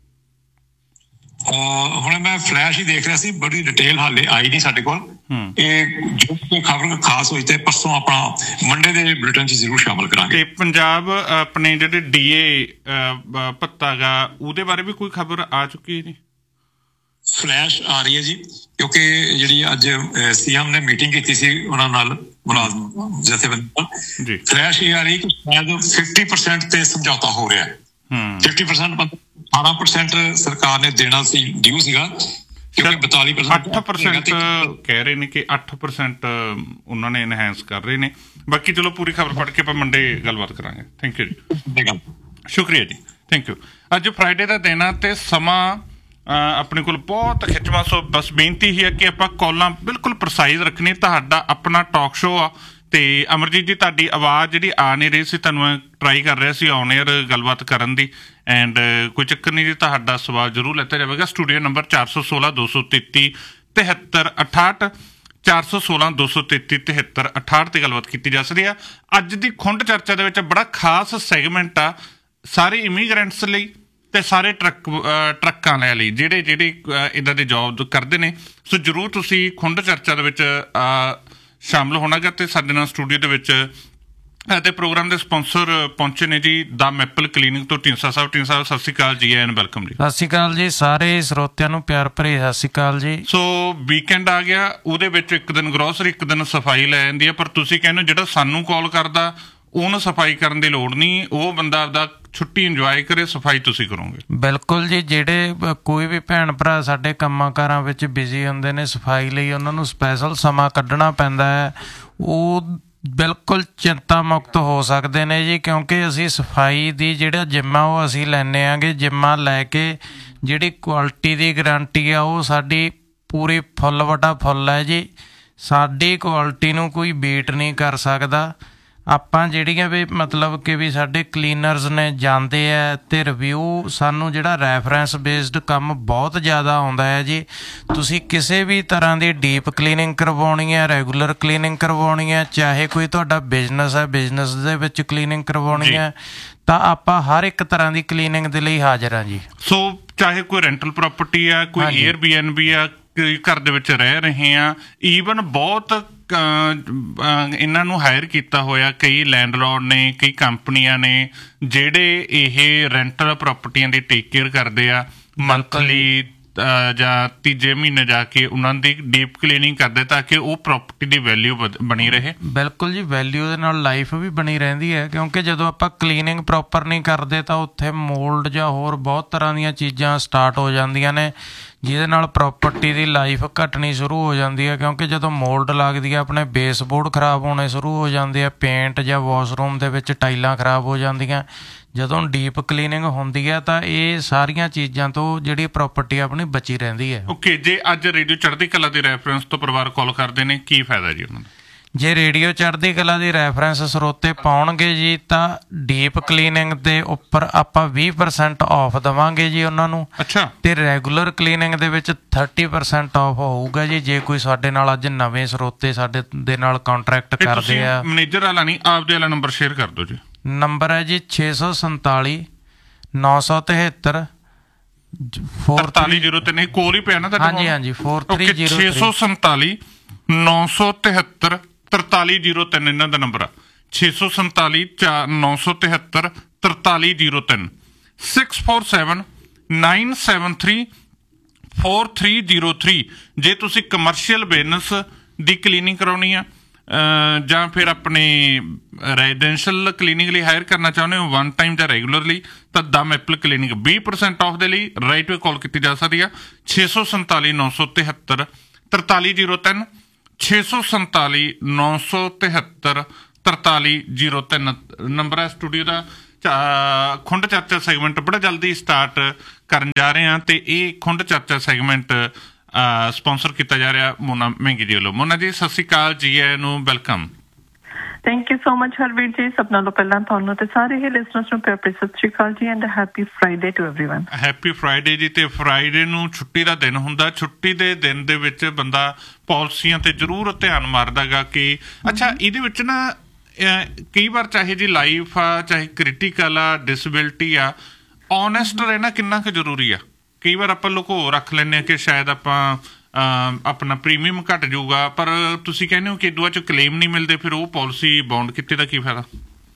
ਹੁਣ ਮੈਂ ਫਲੈਸ਼ ਹੀ ਦੇਖ ਰਿਹਾ ਸੀ, ਬੜੀ ਡਿਟੇਲ ਹਾਲੇ ਆਈ ਨਹੀਂ ਸਾਡੇ ਕੋਲ। ਇਹ ਜੋ ਕੋਈ ਖਬਰ ਖਾਸ ਹੋਈ ਤੇ ਪਰਸੋਂ ਆਪਣਾ ਮੰਡੇ ਦੇ ਬੁਲੇਟਿਨ 'ਚ ਜ਼ਰੂਰ ਸ਼ਾਮਲ ਕਰਾਂਗੇ। ਤੇ ਪੰਜਾਬ ਆਪਣੇ ਜਿਹੜੇ ਡੀਏ ਭੱਤਾ ਗਾ ਉਹਦੇ ਬਾਰੇ ਵੀ ਕੋਈ ਖਬਰ ਆ ਚੁੱਕੀ ਹੈ? ਫਲੈਸ਼ ਆ ਰਹੀ ਹੈ ਜੀ, ਕਿਉਂਕਿ ਜਿਹੜੀ ਅੱਜ ਸੀਐਮ ਨੇ ਮੀਟਿੰਗ ਕੀਤੀ ਸੀ ਉਹਨਾਂ ਨਾਲ ਮੁਲਾਜ਼ਮ ਜਥੇਬੰਦੀਆਂ ਜੀ ਫਲੈਸ਼ ਇਹ ਆ ਰਹੀ ਕਿ ਸ਼ਾਇਦ ਫਿਫਟੀ ਪਰਸੈਂਟ ਤੇ ਸਮਝੌਤਾ ਹੋ ਰਿਹਾ ਹੂੰ ਫਿਫਟੀ ਪਰਸੈਂਟ ਅਠਾਰਾਂ ਪਰਸੈਂਟ ਸਰਕਾਰ ਨੇ ਦੇਣਾ ਸੀ ਡਿਊ ਸੀਗਾ ਕਿਉਂਕਿ ਬਤਾਲੀ ਅੱਠ ਪਰਸੈਂਟ ਕਹਿ ਰਹੇ ਨੇ ਕਿ ਅੱਠ ਪਰਸੈਂਟ ਉਹਨਾਂ ਨੇ ਇਨਹੈਂਸ ਕਰ ਰਹੇ ਨੇ। ਬਾਕੀ ਚਲੋ ਪੂਰੀ ਖਬਰ ਪੜ੍ਹ ਕੇ ਆਪਾਂ ਮੰਡੇ ਗੱਲਬਾਤ ਕਰਾਂਗੇ। ਥੈਂਕ ਯੂ ਜੀ, ਸ਼ੁਕਰੀਆ ਜੀ, ਥੈਂਕ ਯੂ। ਅੱਜ ਫਰਾਈਡੇ ਦਾ ਦਿਨ ਆ ਤੇ ਸਮਾਂ ਆਪਣੇ ਕੋਲ ਬਹੁਤ ਖਿੱਚਵਾਂ, ਸੋ ਬਸ ਬੇਨਤੀ ਹੀ ਹੈ ਕਿ ਆਪਾਂ ਕਾਲਾਂ ਬਿਲਕੁਲ ਪ੍ਰਸਾਈਜ਼ ਰੱਖਣੀ। ਤੁਹਾਡਾ ਆਪਣਾ ਟਾਕ ਸ਼ੋਅ ਆ ਤੇ ਅਮਰਜੀਤ ਜੀ ਤੁਹਾਡੀ ਆਵਾਜ਼ ਜਿਹੜੀ ਆ ਨਹੀਂ ਰਹੀ ਸੀ, ਤੁਹਾਨੂੰ ਟਰਾਈ ਕਰ ਰਿਹਾ ਸੀ ਔਨ ਏਅਰ ਗੱਲਬਾਤ ਕਰਨ ਦੀ ਐਂਡ ਕੋਈ ਚੱਕਰ ਨਹੀਂ ਜੀ, ਤੁਹਾਡਾ ਸਵਾਲ ਜ਼ਰੂਰ ਲਿੱਤਾ ਜਾਵੇਗਾ। ਸਟੂਡੀਓ ਨੰਬਰ ਚਾਰ ਸੌ ਸੋਲਾਂ ਦੋ ਸੌ ਤੇਤੀ ਤਿਹੱਤਰ ਅਠਾਹਠ ਚਾਰ ਸੌ ਸੋਲਾਂ ਦੋ ਸੌ ਤੇਤੀ ਤਿਹੱਤਰ ਅਠਾਹਠ ਤੇ ਗੱਲਬਾਤ ਕੀਤੀ ਜਾ ਸਕਦੀ ਆ। ਅੱਜ ਦੀ ਖੁੰਡ ਚਰਚਾ ਦੇ ਵਿੱਚ ਬੜਾ ਖਾਸ ਸੈਗਮੈਂਟ ਆ ਸਾਰੇ ਇਮੀਗ੍ਰੈਂਟਸ ਲਈ ਤੇ ਸਾਰੇ ਟਰੱਕ ਟਰੱਕਾਂ ਵਾਲਿਆਂ ਲਈ ਜਿਹੜੇ ਜਿਹੜੇ ਇੱਦਾਂ ਦੇ ਜੋਬ ਕਰਦੇ ਨੇ। ਸੋ ਜ਼ਰੂਰ ਤੁਸੀਂ ਖੁੰਡ ਚਰਚਾ ਦੇ ਵਿੱਚ ਸ਼ਾਮਲ ਹੋਣਾ ਗਾ। ਤੇ ਸਾਡੇ ਨਾਲ ਸਟੂਡੀਓ ਦੇ ਵਿੱਚ ਅਤੇ ਪ੍ਰੋਗਰਾਮ ਦੇ ਸਪਾਂਸਰ ਪਹੁੰਚੇ ਨੇ ਜੀ ਦਾ ਮੈਪਲ ਕਲੀਨਿਕ ਤੋਂ ਢੀਂਡਸਾ ਸਾਹਿਬ। ਢੀਂਡਸਾ ਸਾਹਿਬ ਸਤਿ ਸ਼੍ਰੀ ਅਕਾਲ ਜੀ ਐਂਡ ਵੈਲਕਮ ਜੀ। ਸਤਿ ਸ਼੍ਰੀ ਅਕਾਲ ਜੀ, ਸਾਰੇ ਸਰੋਤਿਆਂ ਨੂੰ ਪਿਆਰ ਭਰੀ ਸਤਿ ਸ਼੍ਰੀ ਅਕਾਲ ਜੀ। ਸੋ ਵੀਕਐਂਡ ਆ ਗਿਆ, ਉਹਦੇ ਵਿੱਚ ਇੱਕ ਦਿਨ ਗਰੋਸਰੀ ਇੱਕ ਦਿਨ ਸਫਾਈ ਲੈ ਜਾਂਦੀ ਹੈ, ਪਰ ਤੁਸੀਂ ਕਹਿੰਦੇ ਜਿਹੜਾ ਸਾਨੂੰ ਕਾਲ ਕਰਦਾ ਉਹਨੂੰ ਸਫਾਈ ਕਰਨ ਦੀ ਲੋੜ ਨਹੀਂ, ਉਹ ਬੰਦਾ ਆਪਦਾ ਛੁੱਟੀ ਇੰਜੋਏ ਕਰੇ, ਸਫਾਈ ਤੁਸੀਂ ਕਰੋਗੇ। ਬਿਲਕੁਲ ਜੀ, ਜਿਹੜੇ ਕੋਈ ਵੀ ਭੈਣ ਭਰਾ ਸਾਡੇ ਕੰਮਾਂ ਕਾਰਾਂ ਵਿੱਚ ਬਿਜ਼ੀ ਹੁੰਦੇ ਨੇ, ਸਫਾਈ ਲਈ ਉਹਨਾਂ ਨੂੰ ਸਪੈਸ਼ਲ ਸਮਾਂ ਕੱਢਣਾ ਪੈਂਦਾ ਹੈ, ਉਹ ਬਿਲਕੁਲ ਚਿੰਤਾ ਮੁਕਤ ਹੋ ਸਕਦੇ ਨੇ ਜੀ, ਕਿਉਂਕਿ ਅਸੀਂ ਸਫਾਈ ਦੀ ਜਿਹੜਾ ਜਿੰਮਾ ਉਹ ਅਸੀਂ ਲੈਂਦੇ ਆਂਗੇ। ਜਿੰਮਾ ਲੈ ਕੇ ਜਿਹੜੀ ਕੁਆਲਿਟੀ ਦੀ ਗਰੰਟੀ ਆ ਉਹ ਸਾਡੀ ਪੂਰੀ ਫੁੱਲ ਵਟਾ ਫੁੱਲ ਹੈ ਜੀ। ਸਾਡੀ ਕੁਆਲਿਟੀ ਨੂੰ ਕੋਈ ਬੀਟ ਨਹੀਂ ਕਰ ਸਕਦਾ। ਆਪਾਂ ਜਿਹੜੀਆਂ ਵੀ ਮਤਲਬ ਕਿ ਵੀ ਸਾਡੇ ਕਲੀਨਰਸ ਨੇ ਜਾਂਦੇ ਆ ਅਤੇ ਰਿਵਿਊ ਸਾਨੂੰ ਜਿਹੜਾ ਰੈਫਰੈਂਸ ਬੇਸਡ ਕੰਮ ਬਹੁਤ ਜ਼ਿਆਦਾ ਆਉਂਦਾ ਹੈ ਜੀ। ਤੁਸੀਂ ਕਿਸੇ ਵੀ ਤਰ੍ਹਾਂ ਦੀ ਡੀਪ ਕਲੀਨਿੰਗ ਕਰਵਾਉਣੀ ਹੈ, ਰੈਗੂਲਰ ਕਲੀਨਿੰਗ ਕਰਵਾਉਣੀ ਹੈ, ਚਾਹੇ ਕੋਈ ਤੁਹਾਡਾ ਬਿਜ਼ਨਸ ਹੈ ਬਿਜ਼ਨਸ ਦੇ ਵਿੱਚ ਕਲੀਨਿੰਗ ਕਰਵਾਉਣੀ ਹੈ, ਤਾਂ ਆਪਾਂ ਹਰ ਇੱਕ ਤਰ੍ਹਾਂ ਦੀ ਕਲੀਨਿੰਗ ਦੇ ਲਈ ਹਾਜ਼ਰ ਹਾਂ ਜੀ। ਸੋ ਚਾਹੇ ਕੋਈ ਰੈਂਟਲ ਪ੍ਰੋਪਰਟੀ ਆ, ਕੋਈ ਏਅਰ ਬੀ ਐਨ ਬੀ ਆ, ਘਰ ਦੇ ਵਿੱਚ ਰਹਿ ਰਹੇ ਆ, ਈਵਨ ਬਹੁਤ ਇਹਨਾਂ ਨੂੰ ਹਾਇਰ ਕੀਤਾ ਹੋਇਆ ਕਈ ਲੈਂਡਲੋਰਡ ਨੇ, ਕਈ ਕੰਪਨੀਆਂ ਨੇ ਜਿਹੜੇ ਇਹ ਰੈਂਟਲ ਪ੍ਰਾਪਰਟੀਆਂ ਦੀ ਟੇਕ ਕੇਅਰ ਕਰਦੇ ਆ। ਮੰਥਲੀ ਜਾਂ ਤੀਜੇ ਮਹੀਨੇ ਜਾ ਕੇ ਉਹਨਾਂ ਦੀ ਡੀਪ ਕਲੀਨਿੰਗ ਕਰਦੇ ਤਾਂ ਕਿ ਉਹ ਪ੍ਰਾਪਰਟੀ ਦੀ ਵੈਲਿਊ ਬਣੀ ਰਹੇ। ਬਿਲਕੁਲ ਜੀ, ਵੈਲਿਊ ਦੇ ਨਾਲ ਲਾਈਫ ਵੀ ਬਣੀ ਰਹਿੰਦੀ ਹੈ, ਕਿਉਂਕਿ ਜਦੋਂ ਆਪਾਂ ਕਲੀਨਿੰਗ ਪ੍ਰੋਪਰ ਨਹੀਂ ਕਰਦੇ ਤਾਂ ਉੱਥੇ ਮੋਲਡ ਜਾਂ ਹੋਰ ਬਹੁਤ ਤਰ੍ਹਾਂ ਦੀਆਂ ਚੀਜ਼ਾਂ ਸਟਾਰਟ ਹੋ ਜਾਂਦੀਆਂ ਨੇ, ਜਿਹਦੇ ਨਾਲ ਪ੍ਰਾਪਰਟੀ ਦੀ ਲਾਈਫ ਘਟਣੀ ਸ਼ੁਰੂ ਹੋ ਜਾਂਦੀ ਹੈ। ਕਿਉਂਕਿ ਜਦੋਂ ਮੋਲਡ ਲੱਗਦੀ ਹੈ ਆਪਣੇ ਬੇਸਬੋਰਡ ਖਰਾਬ ਹੋਣੇ ਸ਼ੁਰੂ ਹੋ ਜਾਂਦੇ ਆ, ਪੇਂਟ ਜਾਂ ਵਾਸ਼ਰੂਮ ਦੇ ਵਿੱਚ ਟਾਈਲਾਂ ਖਰਾਬ ਹੋ ਜਾਂਦੀਆਂ। ਜਦੋਂ ਡੀਪ ਕਲੀਨਿੰਗ ਹੁੰਦੀ ਹੈ ਤਾਂ ਇਹ ਸਾਰੀਆਂ ਚੀਜ਼ਾਂ ਤੋਂ ਜਿਹੜੀ ਪ੍ਰਾਪਰਟੀ ਆਪਣੀ ਬਚੀ ਰਹਿੰਦੀ ਹੈ। ਓਕੇ, ਜੇ ਅੱਜ ਰੇਡੀਓ ਚੜ੍ਹਦੀ ਕਲਾ ਦੇ ਰੈਫਰੈਂਸ ਤੋਂ ਪਰਿਵਾਰ ਕਾਲ ਕਰਦੇ ਨੇ ਕੀ ਫਾਇਦਾ ਜੀ ਉਹਨਾਂ ਦਾ? ਜੇ ਰੇਡੀਓ ਚੜ੍ਹਦੀ ਕਲਾ ਦੀ ਰੈਫਰੈਂਸ ਸਰੋਤੇ ਪਾਉਣਗੇ ਜੀ ਤਾਂ ਡੀਪ ਕਲੀਨਿੰਗ ਦੇ ਉੱਪਰ ਆਪਾਂ ਵੀਹ ਪਰਸੈਂਟ ਆਫ ਦੇਵਾਂਗੇ ਜੀ ਉਹਨਾਂ ਨੂੰ। ਅੱਛਾ। ਤੇ ਰੈਗੂਲਰ ਕਲੀਨਿੰਗ ਦੇ ਵਿੱਚ ਥਰਟੀ ਪਰਸੈਂਟ ਆਫ ਹੋਊਗਾ ਜੀ ਜੇ ਕੋਈ ਸਾਡੇ ਨਾਲ ਅੱਜ ਨਵੇਂ ਸਰੋਤੇ ਸਾਡੇ ਦੇ ਨਾਲ ਕੰਟਰੈਕਟ ਕਰਦੇ ਆ। ਮੈਨੇਜਰ ਵਾਲਾ ਨਹੀਂ, ਆਪਦੇ ਵਾਲਾ ਨੰਬਰ ਸ਼ੇਅਰ ਕਰ ਦਿਓ ਜੀ। ਨੰਬਰ ਹੈ ਜੀ ਛੇ ਸੌ ਸੰਤਾਲੀ ਨੌ ਸੌ ਤਿਹੱਤਰ ਤਰਤਾਲੀ ਜ਼ੀਰੋ ਤਿੰਨ ਕੋਲ ਹੀ ਪਿਆ ਨਾ ਤੁਹਾਡਾ? ਹਾਂਜੀ ਹਾਂਜੀ, ਫੋਰ ਥ੍ਰੀ ਜ਼ੀਰੋ ਛੇ ਸੌ ਸੰਤਾਲੀ ਨੌ ਸੌ ਤਿਹੱਤਰ ਤਰਤਾਲੀ ਜ਼ੀਰੋ ਤਿੰਨ ਇਹਨਾਂ ਦਾ ਨੰਬਰ ਆ। ਛੇ ਸੌ ਸੰਤਾਲੀ ਚਾਰ ਨੌ ਸੌ ਤਿਹੱਤਰ ਤਰਤਾਲੀ ਜ਼ੀਰੋ ਤਿੰਨ six four seven nine seven three four three zero three. ਜੇ ਤੁਸੀਂ ਕਮਰਸ਼ੀਅਲ ਬਿਜ਼ਨਸ ਦੀ ਕਲੀਨਿੰਗ ਕਰਾਉਣੀ ਆ ਜਾਂ ਫਿਰ ਆਪਣੇ ਰੈਜ਼ੀਡੈਂਸ਼ੀਅਲ ਕਲੀਨਿਕ ਲਈ ਹਾਇਰ ਕਰਨਾ ਚਾਹੁੰਦੇ ਹੋ ਵਨ ਟਾਈਮ ਜਾਂ ਰੈਗੂਲਰਲੀ, ਤਾਂ ਦਮ ਐਪਲ ਕਲੀਨਿਕ ਵੀਹ ਪਰਸੈਂਟ ਆਫ ਦੇ ਲਈ ਰਾਈਟ ਵੇ ਕਾਲ ਕੀਤੀ ਜਾ ਸਕਦੀ ਆ। ਛੇ ਸੌ ਸੰਤਾਲੀ ਨੌ ਸੌ ਤਿਹੱਤਰ ਤਰਤਾਲੀ ਜ਼ੀਰੋ ਤਿੰਨ ਛੇ ਸੌ ਸੰਤਾਲੀ ਨੌ ਸੌ ਤਿਹੱਤਰ ਤਰਤਾਲੀ ਜ਼ੀਰੋ ਤਿੰਨ ਨੰਬਰ ਹੈ ਸਟੂਡੀਓ ਦਾ। ਖੁੰਡ ਚਰਚਾ ਸੈਗਮੈਂਟ ਬੜਾ ਜਲਦੀ ਸਟਾਰਟ ਕਰਨ ਜਾ ਰਹੇ ਹਾਂ ਤੇ ਇਹ ਖੁੰਡ ਚਰਚਾ ਸੈਗਮੈਂਟ ਸਪਾਂਸਰ ਕੀਤਾ ਜਾ ਰਿਹਾ ਮੋਨਾ ਮਹਿੰਗੀ ਜੀ ਵੱਲੋਂ। ਮੋਨਾ ਜੀ ਸਤਿ ਸ਼੍ਰੀ ਅਕਾਲ, ਜੀ ਆਇਆਂ ਨੂੰ, welcome. Thank you so much Harvir ਜੀ। ਸਭ ਨਾਲੋਂ ਪਹਿਲਾਂ ਤੁਹਾਨੂੰ ਤੇ ਸਾਰੇ ਹੀ ਲਿਸਨਰਸ ਨੂੰ ਪਿਆਰ ਭਰੀ ਸਤਿ ਸ਼੍ਰੀ ਅਕਾਲ ਜੀ and happy Friday to everyone. Happy Friday ਜੀ। ਤੇ ਫਰਾਈਡੇ ਨੂੰ ਛੁੱਟੀ ਦਾ ਦਿਨ ਹੁੰਦਾ, ਛੁੱਟੀ ਦੇ ਦਿਨ ਦੇ ਵਿੱਚ ਬੰਦਾ ਪਾਲਿਸੀਆਂ ਤੇ ਜ਼ਰੂਰ ਧਿਆਨ ਮਾਰਦਾ ਗਾ ਕਿ ਅੱਛਾ ਇਹਦੇ ਵਿੱਚ ਨਾ ਕਈ ਵਾਰ ਚਾਹੇ ਜੀ ਲਾਈਫ ਆ ਚਾਹੇ ਕ੍ਰਿਟੀਕਲ ਆ ਡਿਸੇਬਿਲਿਟੀ ਆ, ਓਨੈਸਟ ਰਹਿਣਾ ਕਿੰਨਾ ਕੁ ਜ਼ਰੂਰੀ ਆ। ਕਈ ਵਾਰ ਆਪਾਂ ਲੁਕੋ ਰੱਖ ਲੈਂਦੇ ਹਾਂ ਕਿ ਸ਼ਾਇਦ ਆਪਾਂ ਆਪਣਾ ਪ੍ਰੀਮੀਅਮ ਘੱਟ ਜਾਊਗਾ, ਪਰ ਤੁਸੀਂ ਕਹਿੰਦੇ ਹੋ ਕਿ ਦੁਆ ਚ ਕਲੇਮ ਨਹੀਂ ਮਿਲਦੇ, ਫਿਰ ਉਹ ਪਾਲਿਸੀ ਬੌਂਡ ਕੀਤੇ ਦਾ ਕੀ ਫਾਇਦਾ?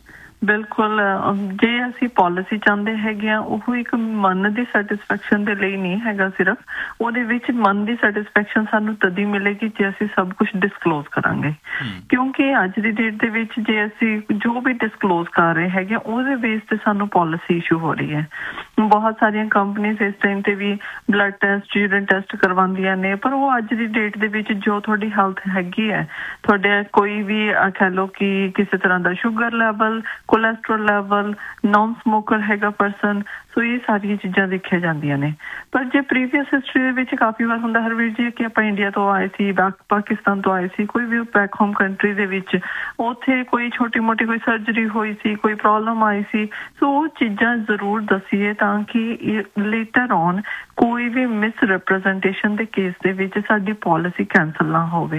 ਬਿਲਕੁਲ ਜੇ ਅਸੀਂ ਪਾਲਿਸੀ ਚਾਹੁੰਦੇ ਹੈਗੇ ਆ ਉਹ ਇੱਕ ਮਨ ਦੀ ਸੈਟੀਸਫੈਕਸ਼ਨ ਦੇ ਲਈ ਨਹੀਂ ਹੈਗਾ, ਸਿਰਫ ਉਹਦੇ ਵਿੱਚ ਮਨ ਦੀ ਸੈਟੀਸਫੈਕਸ਼ਨ ਸਾਨੂੰ ਤਦ ਹੀ ਮਿਲੇਗੀ ਜੇ ਅਸੀਂ ਸਭ ਕੁਝ ਡਿਸਕਲੋਜ਼ ਕਰਾਂਗੇ। ਕਿਉਂਕਿ ਅੱਜ ਦੀ ਡੇਟ ਦੇ ਵਿੱਚ ਜੇ ਅਸੀਂ ਜੋ ਵੀ ਡਿਸਕਲੋਜ਼ ਕਰ ਰਹੇ ਹੈਗੇ ਉਹਦੇ ਬੇਸ ਤੇ ਸਾਨੂੰ ਪਾਲਿਸੀ ਇਸ਼ੂ ਹੋ ਰਹੀ ਹੈ। ਬਹੁਤ ਸਾਰੀਆਂ ਕੰਪਨੀਆਂ ਇਸ ਟਾਈਮ ਤੇ ਵੀ ਬਲੱਡ ਟੈਸਟ, ਯੂਰਿਨ ਟੈਸਟ ਕਰਵਾਉਂਦੀਆਂ ਨੇ, ਪਰ ਉਹ ਅੱਜ ਦੀ ਡੇਟ ਦੇ ਵਿੱਚ ਜੋ ਤੁਹਾਡੀ ਹੈਲਥ ਹੈਗੀ ਹੈ, ਤੁਹਾਡੇ ਕੋਈ ਵੀ ਕਹਿ ਲਓ ਕਿ ਕਿਸੇ ਤਰ੍ਹਾਂ ਦਾ sugar level, cholesterol level, non smoker ਹੈਗਾ ਪਰਸਨ, ਸੋ ਇਹ ਸਾਰੀਆਂ ਚੀਜ਼ਾਂ ਦੇਖੀਆਂ ਜਾਂਦੀਆਂ ਨੇ। ਪਰ ਜੇ ਪ੍ਰੀਵੀਅਸ ਹਿਸਟਰੀ ਦੇ ਵਿੱਚ ਕਾਫੀ ਵਾਰ ਹੁੰਦਾ ਹਰਵੀਰ ਜੀ ਕਿ ਆਪਾਂ ਇੰਡੀਆ ਤੋਂ ਆਏ ਸੀ, ਪਾਕਿਸਤਾਨ ਤੋਂ ਆਏ ਸੀ, ਕੋਈ ਵੀ ਬੈਕ ਹੋਮ ਕੰਟਰੀ ਦੇ ਵਿੱਚ ਉੱਥੇ ਕੋਈ ਛੋਟੀ ਮੋਟੀ ਕੋਈ ਸਰਜਰੀ ਹੋਈ ਸੀ, ਕੋਈ ਪ੍ਰੋਬਲਮ ਆਈ ਸੀ, ਸੋ ਉਹ ਚੀਜ਼ਾਂ ਜ਼ਰੂਰ ਦੱਸੀਏ ਤਾਂ ਕਿ ਲੇਟਰ ਔਨ ਕੋਈ ਵੀ ਮਿਸ ਰਿਪਰੈਜ਼ੈਂਟੇਸ਼ਨ ਦੇ ਕੇਸ ਦੇ ਵਿੱਚ ਸਾਡੀ ਪਾਲਿਸੀ ਕੈਂਸਲ ਨਾ ਹੋਵੇ।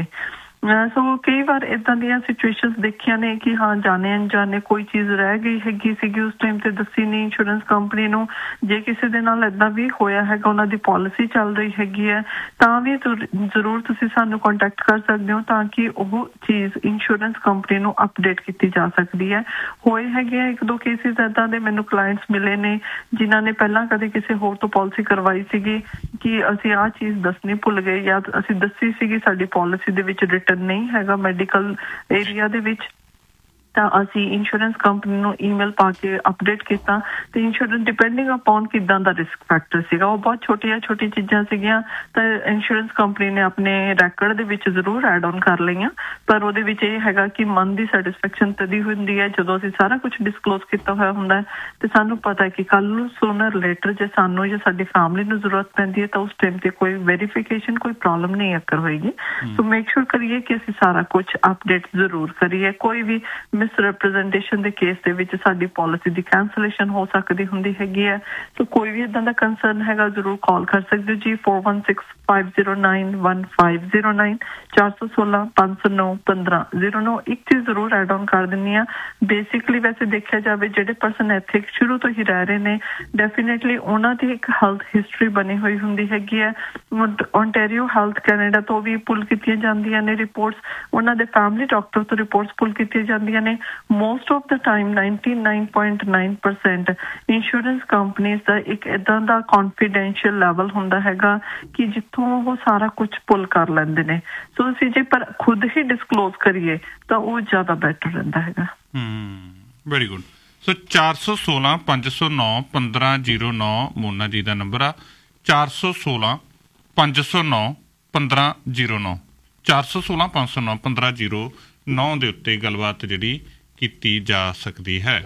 ਸੋ ਕਈ ਵਾਰ ਏਦਾਂ ਦੀਆਂ ਸਿਚੁਏਸ਼ਨਸ ਦੇਖੀਆਂ ਨੇ ਕਿ ਹਾਂ ਜਾਣੇ ਅਣਜਾਣੇ ਕੋਈ ਚੀਜ਼ ਰਹਿ ਗਈ ਹੈਗੀ ਸੀਗੀ ਉਸ ਟਾਈਮ ਤੇ ਦੱਸੀ ਨਹੀਂ ਇੰਸ਼ੋਰੈਂਸ ਕੰਪਨੀ ਨੂੰ। ਜੇ ਕਿਸੇ ਦੇ ਨਾਲ ਏਦਾਂ ਵੀ ਹੋਇਆ ਹੈਗਾ, ਉਹਨਾਂ ਦੀ ਪਾਲਿਸੀ ਚੱਲ ਰਹੀ ਹੈਗੀ ਹੈ, ਤਾਂ ਵੀ ਜ਼ਰੂਰ ਤੁਸੀਂ ਸਾਨੂੰ ਕੰਟੈਕਟ ਕਰ ਸਕਦੇ ਹੋ ਤਾਂ ਕਿ ਉਹ ਚੀਜ਼ ਇੰਸ਼ੋਰੈਂਸ ਕੰਪਨੀ ਨੂੰ ਅਪਡੇਟ ਕੀਤੀ ਜਾ ਸਕਦੀ ਹੈ। ਹੋਏ ਹੈਗੇ ਆ ਇੱਕ ਦੋ ਕੇਸਿਸ ਏਦਾਂ ਦੇ, ਮੈਨੂੰ ਕਲਾਇੰਟਸ ਮਿਲੇ ਨੇ ਜਿਨ੍ਹਾਂ ਨੇ ਪਹਿਲਾਂ ਕਦੇ ਕਿਸੇ ਹੋਰ ਤੋਂ ਪਾਲਿਸੀ ਕਰਵਾਈ ਸੀਗੀ ਕਿ ਅਸੀਂ ਆਹ ਚੀਜ਼ ਦੱਸਣੀ ਭੁੱਲ ਗਏ ਜਾਂ ਅਸੀਂ ਦੱਸੀ ਸੀਗੀ ਸਾਡੀ ਪਾਲਿਸੀ ਦੇ ਵਿੱਚ ਨਹੀਂ ਹੈਗਾ ਮੈਡੀਕਲ ਏਰੀਆ ਦੇ ਵਿੱਚ, ਤਾਂ ਅਸੀਂ ਇੰਸ਼ੋਰੈਂਸ ਕੰਪਨੀ ਨੂੰ ਈਮੇਲ ਪਾ ਕੇ ਅਪਡੇਟ ਕੀਤਾ ਤੇ ਇੰਸ਼ੋਰੈਂਸ ਡਿਪੈਂਡਿੰਗ ਅਪਨ ਕਿੱਦਾਂ ਦਾ ਰਿਸਕ ਫੈਕਟਰ ਸੀਗਾ, ਉਹ ਬਹੁਤ ਛੋਟੀਆਂ ਛੋਟੀ ਚੀਜ਼ਾਂ ਸੀਗੀਆਂ ਤਾਂ ਇੰਸ਼ੋਰੈਂਸ ਕੰਪਨੀ ਨੇ ਆਪਣੇ ਰੈਕੋਰਡ ਦੇ ਵਿੱਚ ਜ਼ਰੂਰ ਐਡ ਔਨ ਕਰ ਲਈਆਂ। ਪਰ ਉਹਦੇ ਵਿੱਚ ਇਹ ਹੈਗਾ ਕਿ ਮਨ ਦੀ ਸੈਟੀਸਫੈਕਸ਼ਨ ਤਦੀ ਹੁੰਦੀ ਹੈ ਜਦੋਂ ਅਸੀਂ ਸਾਰਾ ਕੁਝ ਡਿਸਕਲੋਜ਼ ਕੀਤਾ ਹੋਇਆ ਹੁੰਦਾ ਤੇ ਸਾਨੂੰ ਪਤਾ ਹੈ ਕਿ ਕੱਲ ਨੂੰ ਸੂਨਰ ਲੇਟਰ ਜੇ ਸਾਨੂੰ ਜਾਂ ਸਾਡੀ ਫੈਮਿਲੀ ਨੂੰ ਜ਼ਰੂਰਤ ਪੈਂਦੀ ਹੈ ਤਾਂ ਉਸ ਟਾਈਮ ਤੇ ਕੋਈ ਵੈਰੀਫਿਕੇਸ਼ਨ, ਕੋਈ ਪ੍ਰੋਬਲਮ ਨਹੀਂ ਅਕਰ ਹੋਏਗੀ। ਸੋ ਮੇਕ ਸ਼ੋਰ ਕਰੀਏ ਕਿ ਅਸੀਂ ਸਾਰਾ ਕੁਝ ਅਪਡੇਟ ਜ਼ਰੂਰ ਕਰੀਏ। ਕੋਈ ਵੀ ਮਿਸ ਰਿਪਰੈਜ਼ੈਂਟੇਸ਼ਨ ਦੇ ਕੇਸ ਦੇ ਵਿੱਚ ਸਾਡੀ ਪਾਲਿਸੀ ਦੀ ਕੈਂਸਲੇਸ਼ਨ ਹੋ ਸਕਦੀ ਹੁੰਦੀ ਹੈਗੀ ਹੈ। ਸੋ ਕੋਈ ਵੀ ਇਦਾਂ ਦਾ ਕੰਸਰਨ ਹੈਗਾ ਜ਼ਰੂਰ ਕਾਲ ਕਰ ਸਕਦੇ ਹੋ ਜੀ four one six five zero nine one five zero nine ਚਾਰ ਸੌ ਸੋਲਾਂ ਪੰਜ ਸੌ ਨੌ ਪੰਦਰਾਂ ਜ਼ੀਰੋ ਨੌ। ਇੱਕ ਚੀਜ਼ ਜ਼ਰੂਰ ਐਡ ਔਨ ਕਰ ਦਿੰਦੀ ਹਾਂ, ਬੇਸਿਕਲੀ ਵੈਸੇ ਦੇਖਿਆ ਜਾਵੇ ਜਿਹੜੇ ਪਰਸਨ ਇੱਥੇ ਸ਼ੁਰੂ ਤੋਂ ਹੀ ਰਹਿ ਰਹੇ ਨੇ ਡੈਫੀਨੇਟਲੀ ਉਹਨਾਂ ਦੀ ਇੱਕ ਹੈਲਥ ਹਿਸਟਰੀ ਬਣੀ ਹੋਈ ਹੁੰਦੀ ਹੈਗੀ ਹੈ। ਓਨਟਾਰੀਓ ਹੈਲਥ ਕੈਨੇਡਾ ਤੋਂ ਵੀ ਪੁੱਲ ਕੀਤੀਆਂ ਜਾਂਦੀਆਂ ਨੇ ਰਿਪੋਰਟਸ, ਉਹਨਾਂ ਦੇ ਫੈਮਿਲੀ ਡਾਕਟਰ ਤੋਂ ਰਿਪੋਰਟਸ ਪੁੱਲ ਕੀਤੀਆਂ ਜਾਂਦੀਆਂ ਨੇ। Most of the time ninety-nine point nine percent insurance companies ਦਾ ਇੱਕ ਏਦਾਂ ਦਾ ਕੌਨਫੀਡੈਂਸ਼ੀਅਲ ਲੈਵਲ ਹੁੰਦਾ ਹੈਗਾ ਕਿ ਜਿੱਥੋਂ ਉਹ ਸਾਰਾ ਕੁਝ ਪੁੱਲ ਕਰ ਲੈਂਦੇ ਨੇ। ਸੋ ਅਸੀਂ ਜੇ ਪਰ ਖੁਦ ਹੀ ਡਿਸਕਲੋਜ਼ ਕਰੀਏ ਤਾਂ ਉਹ ਜ਼ਿਆਦਾ ਬੈਟਰ ਰਹਿੰਦਾ ਹੈਗਾ। ਹਮ ਵੈਰੀ ਗੁੱਡ। ਸੋ ਚਾਰ ਸੌ ਸੋਲਾਂ ਪੰਜ ਸੌ ਨੌ ਪੰਦਰਾਂ ਜ਼ੀਰੋ ਨੌ ਮੋਨਾ ਜੀ ਦਾ ਨੰਬਰ ਆ, ਚਾਰ ਸੌ ਸੋਲਾਂ ਪੰਜ ਸੌ ਨੌ ਪੰਦਰਾਂ ਜ਼ੀਰੋ ਨੌ ਚਾਰ ਸੌ ਸੋਲਾਂ ਪੰਜ ਸੌ ਨੌ ਪੰਦਰਾਂ ਜ਼ੀਰੋ ਨੌ ਦੇ ਉੱਤੇ ਗੱਲਬਾਤ ਜਿਹੜੀ ਕੀਤੀ ਜਾ ਸਕਦੀ ਹੈ।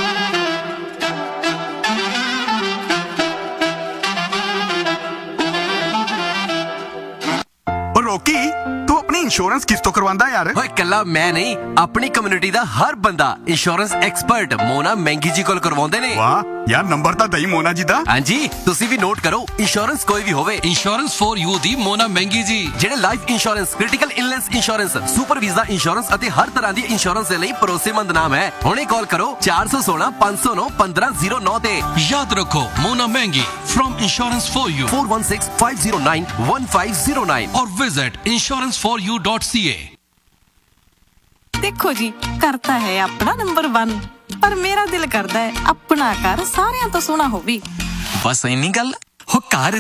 ਰੋਕੀ ਤੂੰ ਆਪਣੀ ਇੰਸ਼ੋਰੈਂਸ ਕਿਸ ਤੋਂ ਕਰਵਾਉਂਦਾ ਯਾਰ? ਓਏ ਕੱਲਾ ਮੈਂ ਨਹੀਂ, ਆਪਣੀ ਕਮਿਊਨਿਟੀ ਦਾ ਹਰ ਬੰਦਾ ਇੰਸ਼ੋਰੈਂਸ ਐਕਸਪਰਟ ਮੋਨਾ ਮਹਿੰਗੀ ਜੀ ਕੋਲ ਕਰਵਾਉਂਦੇ ਨੇ। ਵਾਹ ਯਾਰ, ਨੰਬਰ ਤਾਂ ਦਈ ਮੋਨਾ ਜੀ ਦਾ। ਹਾਂਜੀ, ਤੁਸੀਂ ਵੀ ਨੋਟ ਕਰੋ, ਇੰਸ਼ੋਰੈਂਸ ਕੋਈ ਵੀ ਹੋਵੇ, ਇੰਸ਼ੋਰੈਂਸ ਫॉर ਯੂ ਦੀ ਮੋਨਾ ਮਹਿੰਗੀ ਜੀ, ਜਿਹੜੇ life insurance, critical illness insurance, super visa insurance ਅਤੇ ਹਰ ਤਰ੍ਹਾਂ ਦੀ ਇੰਸ਼ੋਰੈਂਸ ਦੇ ਲਈ ਭਰੋਸੇਮੰਦ ਨਾਮ ਹੈ। ਹੁਣੇ ਕਾਲ ਕਰੋ ਚਾਰ ਸੌ ਸੋਲਾਂ ਪੰਜ ਸੌ ਨੌ ਪੰਦਰਾਂ ਜ਼ੀਰੋ ਨੌ ਤੇ। ਯਾਦ ਰੱਖੋ, ਮੋਨਾ ਮਹਿੰਗੀ from insurance for you four one six five zero nine one five zero nine or visit insurance for you dot c a। देखो जी, करता है अपना नंबर वन, पर मेरा दिल करता है अपना घर सारियां तो सोना होवे। बस इन्नी गल हो, घर